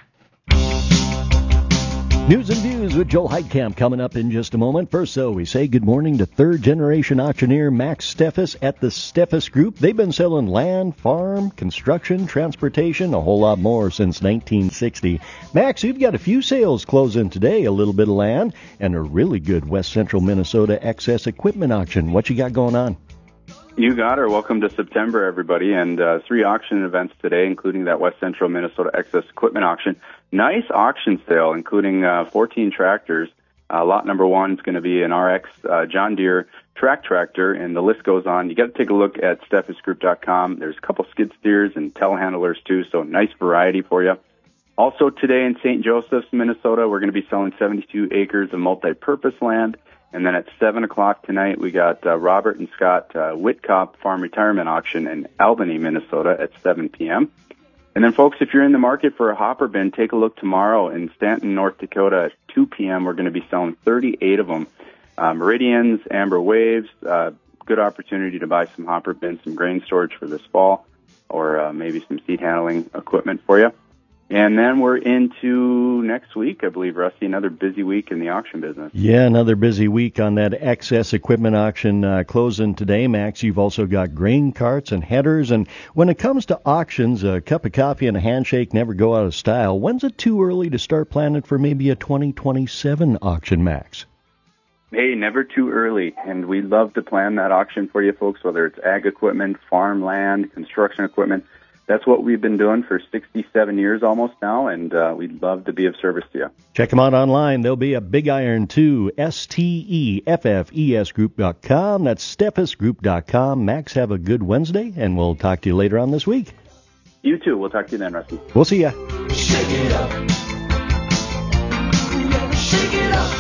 News and Views with Joel Heitkamp coming up in just a moment. First, so we say good morning to third-generation auctioneer Max Steffes at the Steffes Group. They've been selling land, farm, construction, transportation, a whole lot more since nineteen sixty. Max, you've got a few sales closing today, a little bit of land, and a really good West Central Minnesota excess equipment auction. What you got going on? You got her. Welcome to September, everybody, and uh, three auction events today, including that West Central Minnesota excess equipment auction. Nice auction sale, including uh, fourteen tractors. Uh, lot number one is going to be an R X uh, John Deere track tractor, and the list goes on. You got to take a look at steffes group dot com. There's a couple skid steers and telehandlers too, so nice variety for you. Also today in Saint Joseph's, Minnesota, we're going to be selling seventy-two acres of multi-purpose land. And then at seven o'clock tonight, we got uh, Robert and Scott uh, Whitcop Farm Retirement Auction in Albany, Minnesota at seven p.m. And then, folks, if you're in the market for a hopper bin, take a look tomorrow in Stanton, North Dakota at two p.m. We're going to be selling thirty-eight of them. Uh, Meridians, Amber Waves, uh, good opportunity to buy some hopper bins, some grain storage for this fall, or uh, maybe some seed handling equipment for you. And then we're into next week, I believe, Rusty, another busy week in the auction business. Yeah, another busy week on that excess equipment auction uh, closing today, Max. You've also got grain carts and headers. And when it comes to auctions, a cup of coffee and a handshake never go out of style. When's it too early to start planning for maybe a twenty twenty-seven auction, Max? Hey, never too early. And we'd love to plan that auction for you, folks, whether it's ag equipment, farmland, construction equipment. That's what we've been doing for sixty-seven years almost now, and uh, we'd love to be of service to you. Check them out online. They'll be at Big Iron two, S T E F F E S group dot com. That's steffes group dot com. Max, have a good Wednesday, and we'll talk to you later on this week. You too. We'll talk to you then, Rusty. We'll see ya. Shake it up. Shake it up.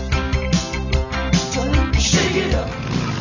Shake it up.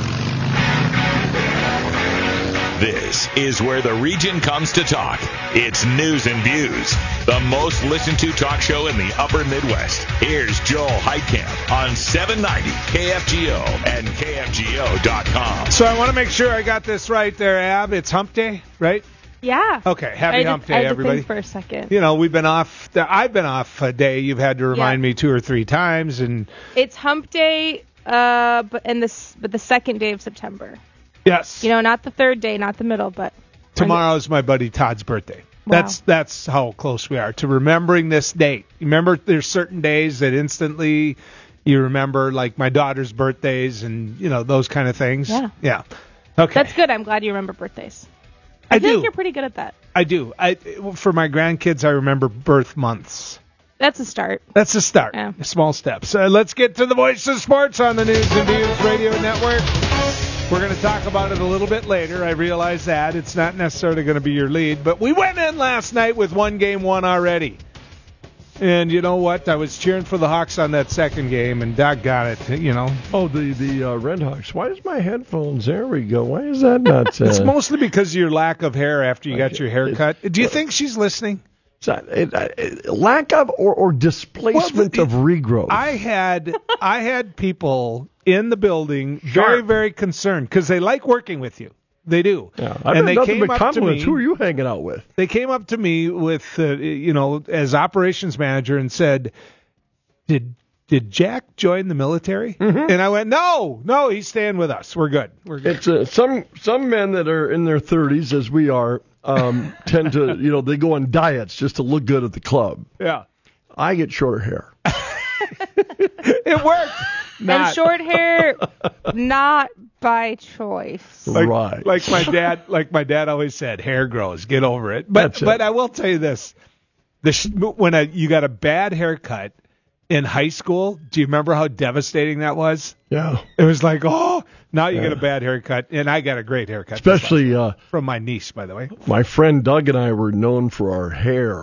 This is where the region comes to talk. It's News and Views, the most listened to talk show in the upper Midwest. Here's Joel Heitkamp on seven ninety K F G O and K F G O dot com. So I want to make sure I got this right there, Ab. It's hump day, right? Yeah. Okay, happy I did, hump day, I had everybody. To think for a second. You know, we've been off. I've been off a day. You've had to remind Yeah. me two or three times, and It's hump day, uh, but in this, but the second day of September. yes, You know, not the third day, not the middle, but tomorrow's my buddy Todd's birthday. Wow. That's that's how close we are to remembering this date. Remember, there's certain days that instantly you remember, like my daughter's birthdays, and you know those kind of things. Yeah. Yeah. Okay. That's good. I'm glad you remember birthdays. I, I feel do. like you're pretty good at that. I do. I for my grandkids, I remember birth months. That's a start. That's a start. Yeah. Small steps. Uh, let's get to the voice of sports on the News and Views Radio Network. We're going to talk about it a little bit later. I realize that. It's not necessarily going to be your lead. But we went in last night with one game won already. And you know what? I was cheering for the Hawks on that second game, and Doc got it, you know. Oh, the, the uh, Red Hawks. Why is my headphones? There we go. Why is that not? Uh, It's mostly because of your lack of hair after you got Okay. your hair cut. Do you think she's listening? it, it, lack of or, or displacement Well, of regrowth. I had I had people in the building very, very concerned because they like working with you. They do. Yeah, I've and had they nothing came but up to me. compliments. Who are you hanging out with? They came up to me with, uh, you know, as operations manager and said, "Did did Jack join the military?" Mm-hmm. And I went, "No, no, he's staying with us. We're good. We're good." It's uh, some some men that are in their thirties, as we are, um, tend to, you know, they go on diets just to look good at the club. Yeah. I get shorter hair. It worked. And Not. short hair, not by choice. Like, Right. Like my dad, like my dad always said, hair grows. Get over it. But That's it. but I will tell you this: the sh- when a, you got a bad haircut, in high school. Do you remember how devastating that was? Yeah. It was like, oh, now you Yeah. get a bad haircut. And I got a great haircut. Especially uh, from my niece, by the way. my friend Doug and I were known for our hair.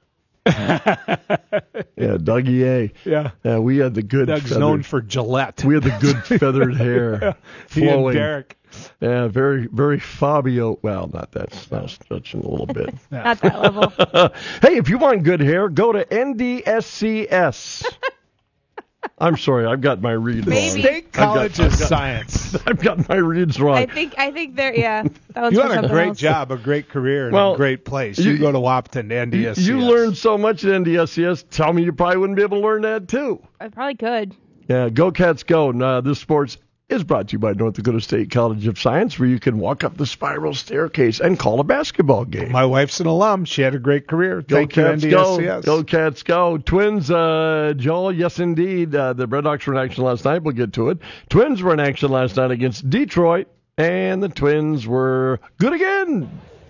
Yeah, Dougie A. Yeah. Yeah, we had the good Doug's feathered, known for Gillette. We had the good feathered hair He and flowing. Derek. Yeah, very, very Fabio. Well, not that. Now stretching a little bit. Not that level. Hey, if you want good hair, go to N D S C S. I'm sorry, I've got my reads wrong. Maybe. State I've got- College I've of got- Science. I've got my reads wrong. I think I think they're yeah. That one's You for had a something great else. job, a great career, and Well, a great place. you- You, go to Wapton, N D S C S. You learned so much at N D S C S. Tell me you probably wouldn't be able to learn that too. I probably could. Yeah, Go Cats Go. And, uh, this sports is brought to you by North Dakota State College of Science, where you can walk up the spiral staircase and call a basketball game. My wife's an alum. She had a great career. Go Thank you, Cats N D S C go. S. Go Cats go. Twins, uh, Joel, yes indeed. Uh, the Red Hawks were in action last night. We'll get to it. Twins were in action last night against Detroit, and the Twins were good again.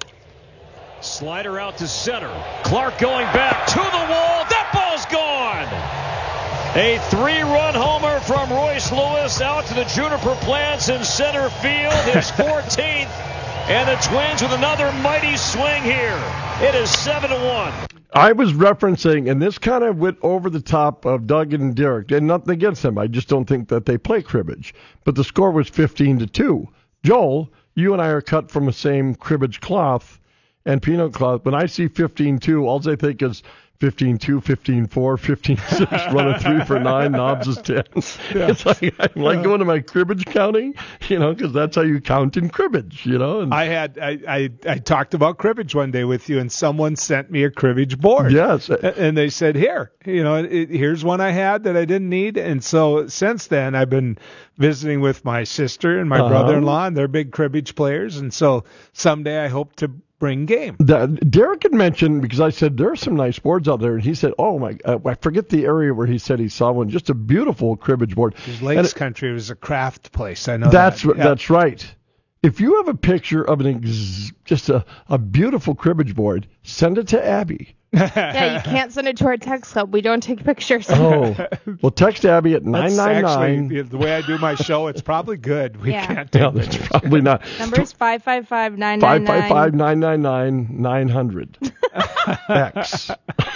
Slider out to center. Clark going back to the wall. That ball's gone. A three-run homer from Royce Lewis out to the Juniper Plants in center field. His fourteenth. And the Twins with another mighty swing here. It is seven to one. I was referencing, and this kind of went over the top of Doug and Derek, and nothing against them. I just don't think that they play cribbage. But the score was fifteen to two. Joel, you and I are cut from the same cribbage cloth and peanut cloth. When I see fifteen two, all I think is fifteen two, fifteen four, fifteen six, run a three for nine, knobs is ten. Yeah. It's like, I'm like going to my cribbage counting, you know, because that's how you count in cribbage, you know. And I had I, I, I talked about cribbage one day with you, and someone sent me a cribbage board. Yes. A- And they said, here, you know, it, here's one I had that I didn't need. And so since then, I've been visiting with my sister and my Uh-huh. brother-in-law, and they're big cribbage players. And so someday I hope to bring game. The, Derek had mentioned, because I said there are some nice boards out there, and he said, oh my, uh, I forget the area where he said he saw one, just a beautiful cribbage board. It was Lakes And it- Country. It was a craft place. I know that's that. r- Yeah. that's right. If you have a picture of an ex- just a, a beautiful cribbage board, send it to Abby. Yeah, you can't send it to our text club. We don't take pictures. Oh, well, text Abby at That's nine nine actually, nine. the way I do my show, it's probably good. We Yeah. can't take Yeah, that's pictures. probably not. Number is five five five nine Five nine five five nine. nine nine nine nine hundred. X.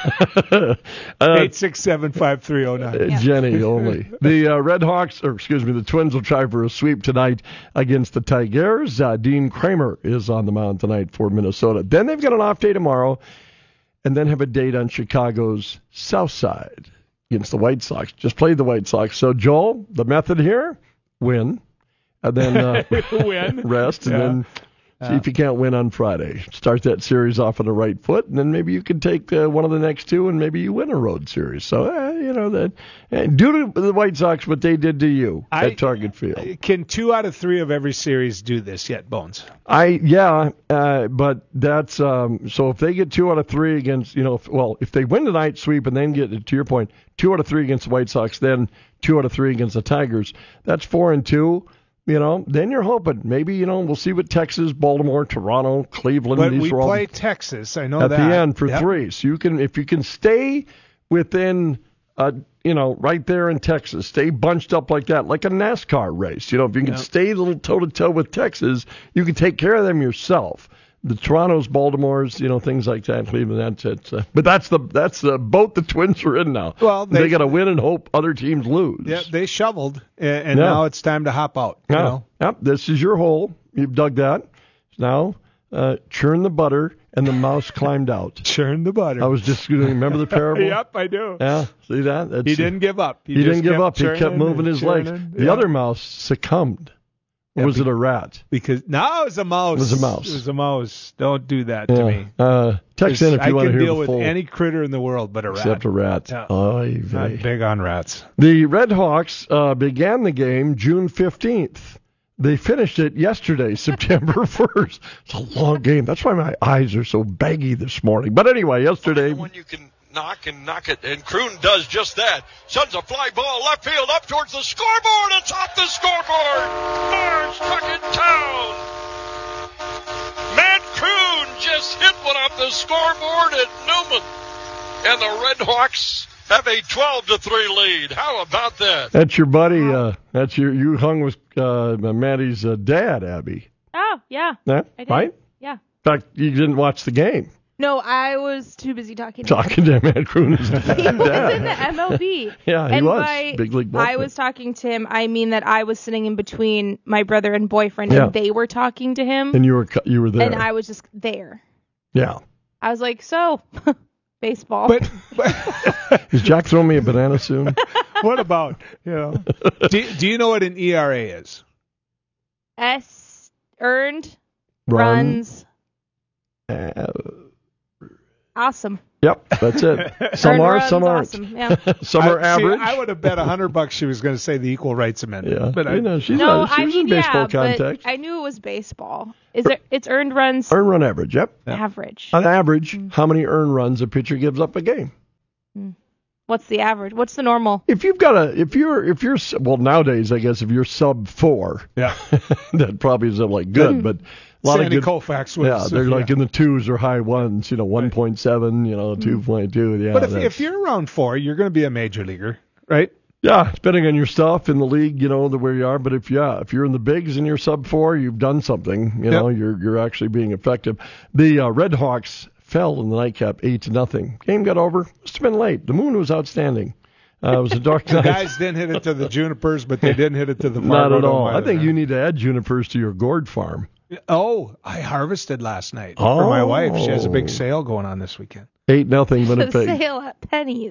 uh, eight six seven five three zero nine. Uh, Jenny only. The uh, Red Hawks, or excuse me, the Twins will try for a sweep tonight against the Tigers. Uh, Dean Kramer is on the mound tonight for Minnesota. Then they've got an off day tomorrow, and then have a date on Chicago's South Side against the White Sox. Just played the White Sox. So, Joel, the method here, win, and then uh, Win. rest, and Yeah. then see if you can't win on Friday. Start that series off on the right foot, and then maybe you can take uh, one of the next two, and maybe you win a road series. So, uh, you know, that uh, do to the White Sox what they did to you I- at Target Field. Can two out of three of every series do this yet, Bones? I yeah, uh, but that's um, so if they get two out of three against, you know, if, well, if they win tonight, sweep, and then get to your point, two out of three against the White Sox, then two out of three against the Tigers. That's four and two. You know, then you're hoping maybe, you know, we'll see what Texas, Baltimore, Toronto, Cleveland. But these we are all play Texas. I know at that. the end for Yep. three. So you can, if you can stay within, uh, you know, right there in Texas, stay bunched up like that, like a NASCAR race. You know, if you can Yep. stay a little toe to toe with Texas, you can take care of them yourself. The Torontos, Baltimores, you know, things like that. Cleveland, that's it. Uh, but that's the that's the boat the Twins are in now. Well, they, they- got to win and hope other teams lose. Yeah, they shoveled, and, and Yeah. now it's time to hop out. You Yeah. know? Yep, this is your hole. You've dug that. Now, uh, churn the butter, and the mouse climbed out. Churn the butter. I was just going to remember the parable. Yep, I do. Yeah, see that? That's, He didn't give up. He, He, just didn't give kept up. He kept churning moving and his legs. churning. The Yeah. other mouse succumbed. Or Yeah, was be- it a rat? Because no, it was a mouse. It was a mouse. It was a mouse. Don't do that to Yeah. me. Uh, text in if I you want to can hear deal the with full. any critter in the world but a rat. Except a rat. Yeah. Oy vey. Not big on rats. The Red Hawks uh, began the game June fifteenth. They finished it yesterday, September first. It's a long game. That's why my eyes are so baggy this morning. But anyway, yesterday. One you can knock and knock it, and Kroon does just that. Sends a fly ball left field up towards the scoreboard. It's off the scoreboard. Mars fucking town. Matt Kroon just hit one off the scoreboard at Newman, and the Red Hawks have a twelve to three lead. How about that? That's your buddy. Uh, that's your you hung with uh, Maddie's uh, dad, Abby. Oh, yeah. Yeah, I did. right? Yeah. In fact, you didn't watch the game. No, I was too busy talking to Talking to Matt Croon's dad. He was in the M L B. Yeah, he and was. By, Big league ball I player. was talking to him. I mean that I was sitting in between my brother and boyfriend, Yeah. and they were talking to him. And you were cu- you were there. And I was just there. Yeah. I was like, so, baseball. But, Is Jack throwing me a banana soon? what about, you know, do, do you know what an E R A is? S earned Run. runs. Uh, Awesome. Yep, that's it. Some Earned are, runs, some aren't. awesome, yeah. Some are I, see, average. I would have bet a hundred bucks she was going to say the Equal Rights Amendment. Yeah, but I, you know, she's no, not, she I was mean, in baseball yeah, context. but I knew it was baseball. Is it? It's earned runs. Earn run average, yep. Average. On average, how many earn runs a pitcher gives up a game? What's the average? What's the normal? If you've got a, if you're, if you're, well, nowadays, I guess if you're sub four, yeah, that probably isn't like good, but a lot Sandy of good. Koufax was. Yeah, they're like in the twos or high ones, you know, one point seven, you know, two point two. Yeah, But if, that's- if you're around four, you're going to be a major leaguer, right? Yeah, depending on your stuff in the league, you know, the where you are. But if yeah, if you're in the bigs and you're sub four, you've done something. You know, you're you're actually being effective. The uh, Red Hawks fell in the nightcap eight to nothing. Game got over. Must have been late. The moon was outstanding. Uh, it was a dark The night. guys didn't hit it to the junipers, but they didn't hit it to the Not Fargo at all. Dome I think either. you need to add junipers to your gourd farm. Oh, I harvested last night for my wife. She has a big Oh. sale going on this weekend. Eight nothing The Winnipeg. sale at Penny's.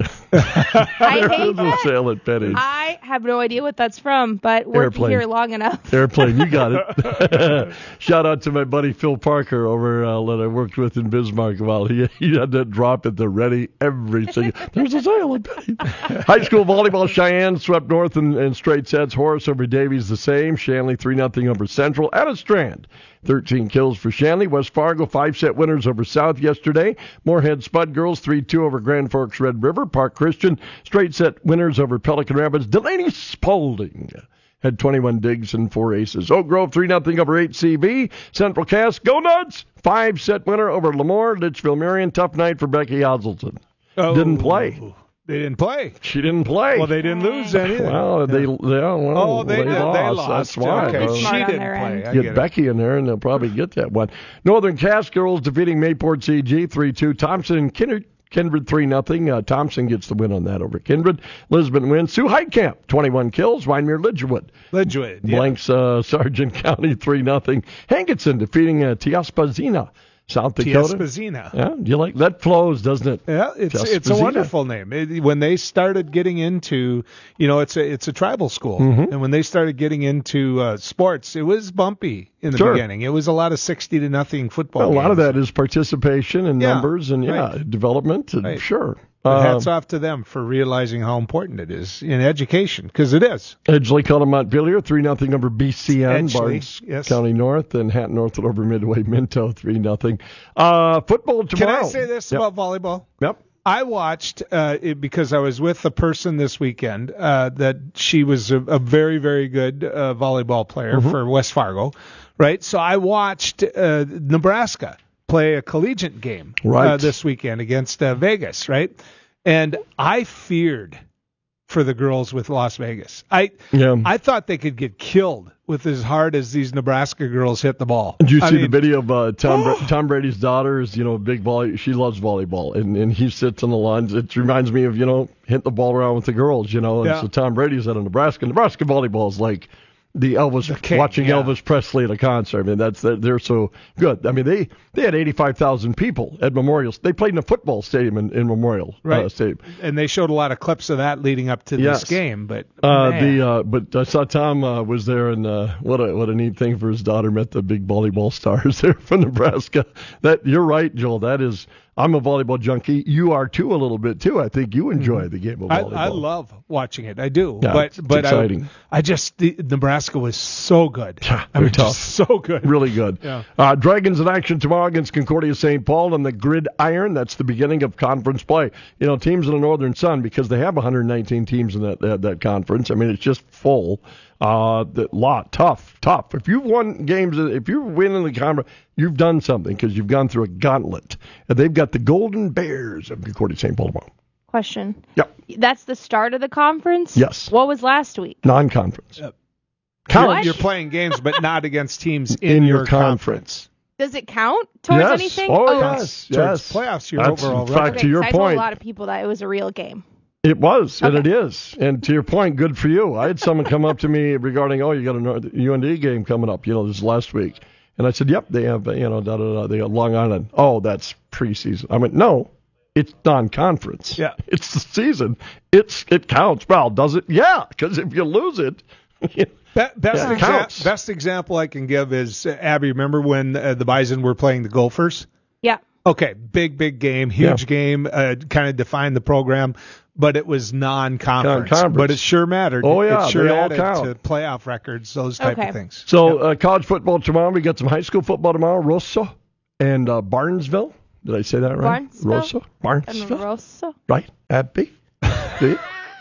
I There hate is a that. sale at Penny's. I have no idea what that's from, but working Airplane. here long enough. Airplane, you got it. Shout out to my buddy Phil Parker over uh, that I worked with in Bismarck. Well, he he had that drop at the ready every single. There's a sale at Penny's. High school volleyball, Cheyenne swept North in, in straight sets. Horace over Davies the same. Shanley three nothing over Central. At a Strand, thirteen kills for Shanley. West Fargo five set winners over South yesterday. Moorhead Spud Girls three two over Grand Forks Red River. Park Christian straight set winners over Pelican Rapids. Delaney Spalding had twenty-one digs and four aces. Oak Grove three nothing over H C V. Central Cass, go nuts! Five set winner over Lemoore. Litchfield Marion, tough night for Becky Hazelton. Oh. Didn't play. They didn't play. She didn't play. Well, they didn't lose then either. Well, they, they, well, Oh, they did. They lost. lost. That's why. Okay, Well, she didn't play. I Get, get it. Becky in there, and they'll probably get that one. Northern Cass Girls defeating Mayport C G three two. Thompson and Kindred, Kindred three nothing. Uh, Thompson gets the win on that over Kindred. Lisbon wins. Sioux Heitkamp, twenty-one kills. Winemere Lidgerwood. Lidgerwood, yeah. Blanks uh, Sargent County three nothing. Hankinson defeating uh, Tiaspazina. South Dakota. Tiaspazina. Yeah, you like that flows, doesn't it? Yeah, it's it's a Tiaspazina. wonderful name. It, when they started getting into, you know, it's a it's a tribal school, Mhm. and when they started getting into uh, sports, it was bumpy in the Sure. beginning. It was a lot of sixty to nothing football. Well, a lot of games. that is participation and Yeah, numbers and yeah, right. development. And Right. Sure. But Uh, hats off to them for realizing how important it is in education, because it is. Edgeley Cullum Montpelier three nothing over B C N. Edgeley, Barnes yes. County North and Hatton North over Midway Minto three nothing. Uh, football Can tomorrow. I say this Yep. about volleyball? Yep. I watched uh, it because I was with a person this weekend uh, that she was a, a very, very good uh, volleyball player Mhm. for West Fargo, right? So I watched uh, Nebraska play a collegiate game Right. uh, this weekend against uh, Vegas, right? And I feared for the girls with Las Vegas. I Yeah. I thought they could get killed with as hard as these Nebraska girls hit the ball. Did you I see mean, the video of uh, Tom Bra- Tom Brady's daughter? Is you know a big volley. She loves volleyball, and and he sits on the lines. It reminds me of you know hitting the ball around with the girls. You know, and Yeah. so Tom Brady's at a Nebraska. Nebraska volleyball is like the Elvis king, watching yeah. Elvis Presley at a concert. I mean, that's they're, they're so good. I mean, they they had eighty-five thousand people at Memorial. They played in a football stadium in, in Memorial Right. uh, Stadium. and they showed a lot of clips of that leading up to Yes. this game, but Uh, man. the uh, but I saw Tom uh, was there, and uh, what a what a neat thing for his daughter. Met the big volleyball stars there from Nebraska. That you're right, Joel. That is, I'm a volleyball junkie. You are too, a little bit too. I think you enjoy the game of I, volleyball. I love watching it. I do. Yeah, but it's but exciting. I, I just the, Nebraska was so good. I They're mean, tough. just so good. Really good. Yeah. Uh, Dragons in action tomorrow against Concordia Saint Paul on the Gridiron. That's the beginning of conference play. You know, teams in the Northern Sun, because they have one hundred nineteen teams in that that, that conference. I mean, it's just full. Uh, the lot tough, tough. If you've won games, if you win in the conference, you've done something because you've gone through a gauntlet. And they've got the Golden Bears of Concordia Saint Paul tomorrow. Question. Yep. That's the start of the conference? Yes. What was last week? Non-conference. Yep. Counts. You're playing games, but not against teams in, In your your conference. Does it count towards Yes. anything? Oh, yes. Towards Yes. playoffs, your That's, overall in fact, record. to your I told point, a lot of people that it was a real game. it was, and Okay. it is. And to your point, good for you. I had someone come up to me regarding, oh, you got a North- U N D game coming up, you know, this is last week. And I said, yep, they have, you know, da da da. They got Long Island. Oh, that's preseason. I went, no, it's non-conference. Yeah. It's the season. It's It counts. Well, does it? Yeah, because if you lose it, Be- best, Yeah, it exa- counts. best example I can give is, uh, Abby, remember when uh, the Bison were playing the Gophers? Yeah. Okay, big, big game, huge Yeah. game, uh, kind of defined the program, but it was non-conference. Non-conference. But it sure mattered. Oh, yeah, it sure they all added count. to playoff records, those type Okay. of things. So uh, college football tomorrow. We got some high school football tomorrow. Rosso and uh, Barnesville. Did I say that right? Barnesville? Rosso. And Barnesville. Rosso? Right. Abby. See?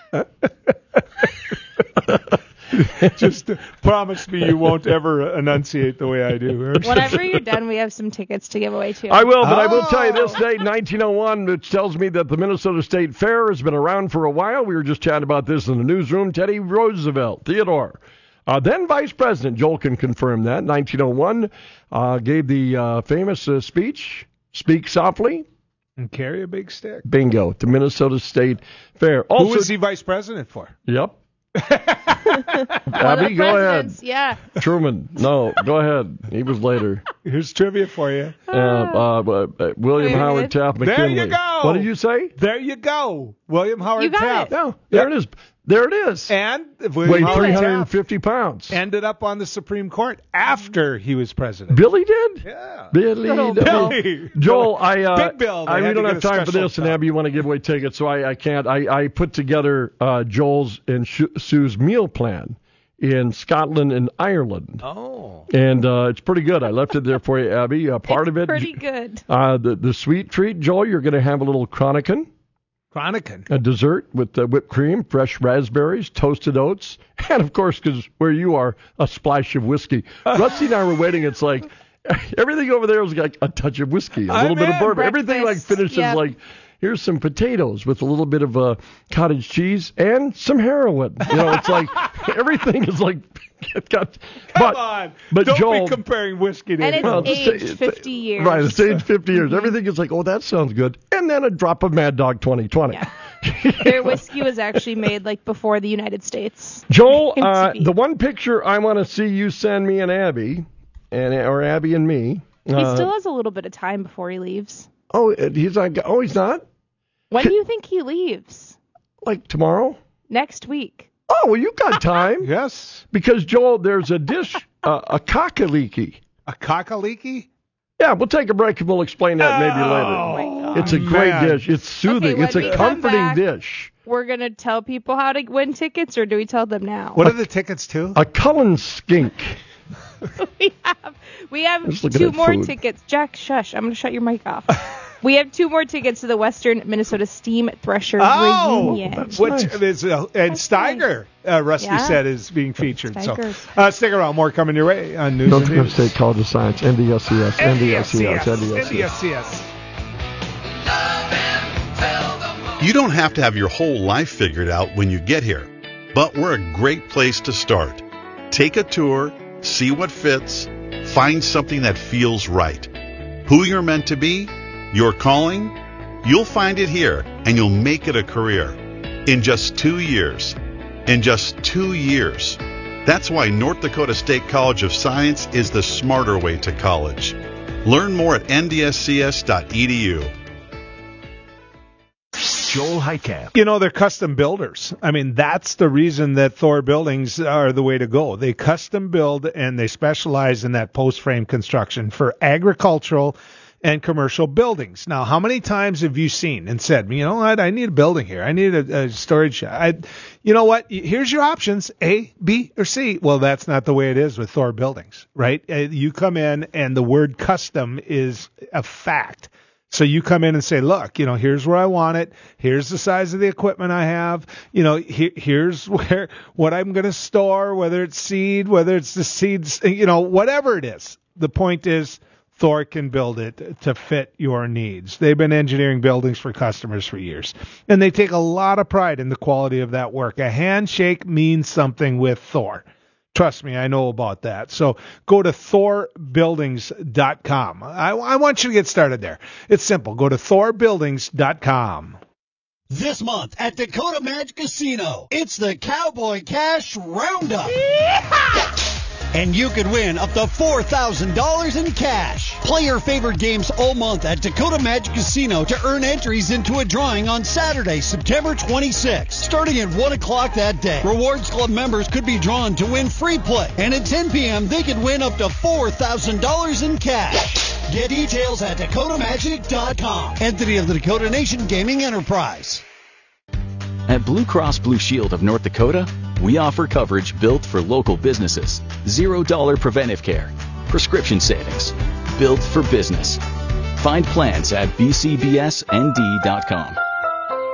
Just uh, promise me you won't ever enunciate the way I do. Whenever you're done, we have some tickets to give away, too. I will, but I will Oh. tell you this date, nineteen oh one, which tells me that the Minnesota State Fair has been around for a while. We were just chatting about this in the newsroom. Teddy Roosevelt, Theodore, uh, then Vice President, Joel can confirm that, nineteen oh one, uh, gave the uh, famous uh, speech, Speak Softly, And carry a big stick. bingo, the Minnesota State Fair. Who Also, was he vice president for? Yep. One of Abby, the go ahead. presidents, yeah. Truman, no, go ahead. He was later. Here's trivia for you. Uh, uh, uh, William Very Howard good. Taft There McKinley. you go. What did you say? There you go. William Howard You got Taft. it. Yeah, there it is. There it is. And William Weighed Howard three hundred Taft fifty pounds. ended up on the Supreme Court after he was president. Billy did? Yeah. Billy. Little did. Billy. Joel, I, uh, Big Bill. They I we had to don't get have a time for special this, and time. Abby, you want to give away tickets, so I, I can't. I, I put together uh, Joel's and Sh- Sue's meal plan in Scotland and Ireland. Oh. And uh, it's pretty good. I left it there for you, Abby. Uh, part It's of it, pretty good. Uh, the, the sweet treat, Joel, you're going to have a little Chronican. Chronican. A dessert with uh, whipped cream, fresh raspberries, toasted oats, and of course, because where you are, a splash of whiskey. Rusty and I were waiting. It's like everything over there was like a touch of whiskey, a I'm little bit of in. bourbon. Everything like Breakfast, finishes yep. like here's some potatoes with a little bit of uh, cottage cheese and some heroin. You know, it's like everything is like it got. Come but, on. but Don't Joel, be comparing whiskey to And it's well, it's- aged it's- fifty years. Right, it's aged fifty years. Everything is like, oh, that sounds good, and then a drop of Mad Dog twenty twenty. Yeah. Their whiskey was actually made like before the United States. Joel, Came to uh, be. the one picture I want to see you send me and Abby, and or Abby and me. He uh, still has a little bit of time before he leaves. Oh, he's not. Oh, he's not. When do you think he leaves? Like tomorrow? Next week. Oh, well, you got time. Yes. Because Joel, there's a dish, uh, a kakaliki. A cockaliki? Yeah, we'll take a break and we'll explain that maybe Oh, later. my God. It's a great man. dish. It's soothing. Okay, when it's we a come comforting back- dish. We're going to tell people how to win tickets, or do we tell them now? What are the tickets to? A Cullen skink. we have we have Just looking two at more food. tickets. Jack, shush. I'm going to shut your mic off. We have two more tickets to the Western Minnesota Steam Thresher Oh, reunion. that's which nice. is uh, and That's Steiger, uh, Rusty Yeah. said, is being featured. So Steigers. uh, stick around. More coming your way on News Don't and forget Views. State College of Science, N D S C S, N D S C S, N D S C S. N D S C S. You don't have to have your whole life figured out when you get here, but we're a great place to start. Take a tour, see what fits, find something that feels right. Who you're meant to be, your calling, you'll find it here, and you'll make it a career. In just two years. In just two years. That's why North Dakota State College of Science is the smarter way to college. Learn more at N D S C S dot E D U. Joel Heitkamp. You know, they're custom builders. I mean, that's the reason that Thor Buildings are the way to go. They custom build and they specialize in that post frame construction for agricultural and commercial buildings. Now, how many times have you seen and said, you know what, I need a building here. I need a, a storage. I, you know what? Here's your options, A, B, or C. Well, that's not the way it is with Thor Buildings, right? Uh, You come in and the word custom is a fact. So you come in and say, look, you know, here's where I want it. Here's the size of the equipment I have. You know, he, here's where what I'm going to store, whether it's seed, whether it's the seeds, you know, whatever it is. The point is, Thor can build it to fit your needs. They've been engineering buildings for customers for years, and they take a lot of pride in the quality of that work. A handshake means something with Thor. Trust me, I know about that. So go to thor buildings dot com. I, I want you to get started there. It's simple. Go to thor buildings dot com. This month at Dakota Magic Casino, it's the Cowboy Cash Roundup. And you could win up to four thousand dollars in cash. Play your favorite games all month at Dakota Magic Casino to earn entries into a drawing on Saturday, September twenty-sixth, starting at one o'clock that day. Rewards Club members could be drawn to win free play. And at ten p.m., they could win up to four thousand dollars in cash. Get details at dakota magic dot com. Entity of the Dakota Nation Gaming Enterprise. At Blue Cross Blue Shield of North Dakota, we offer coverage built for local businesses. Zero dollar preventive care. Prescription savings. Built for business. Find plans at b c b s n d dot com.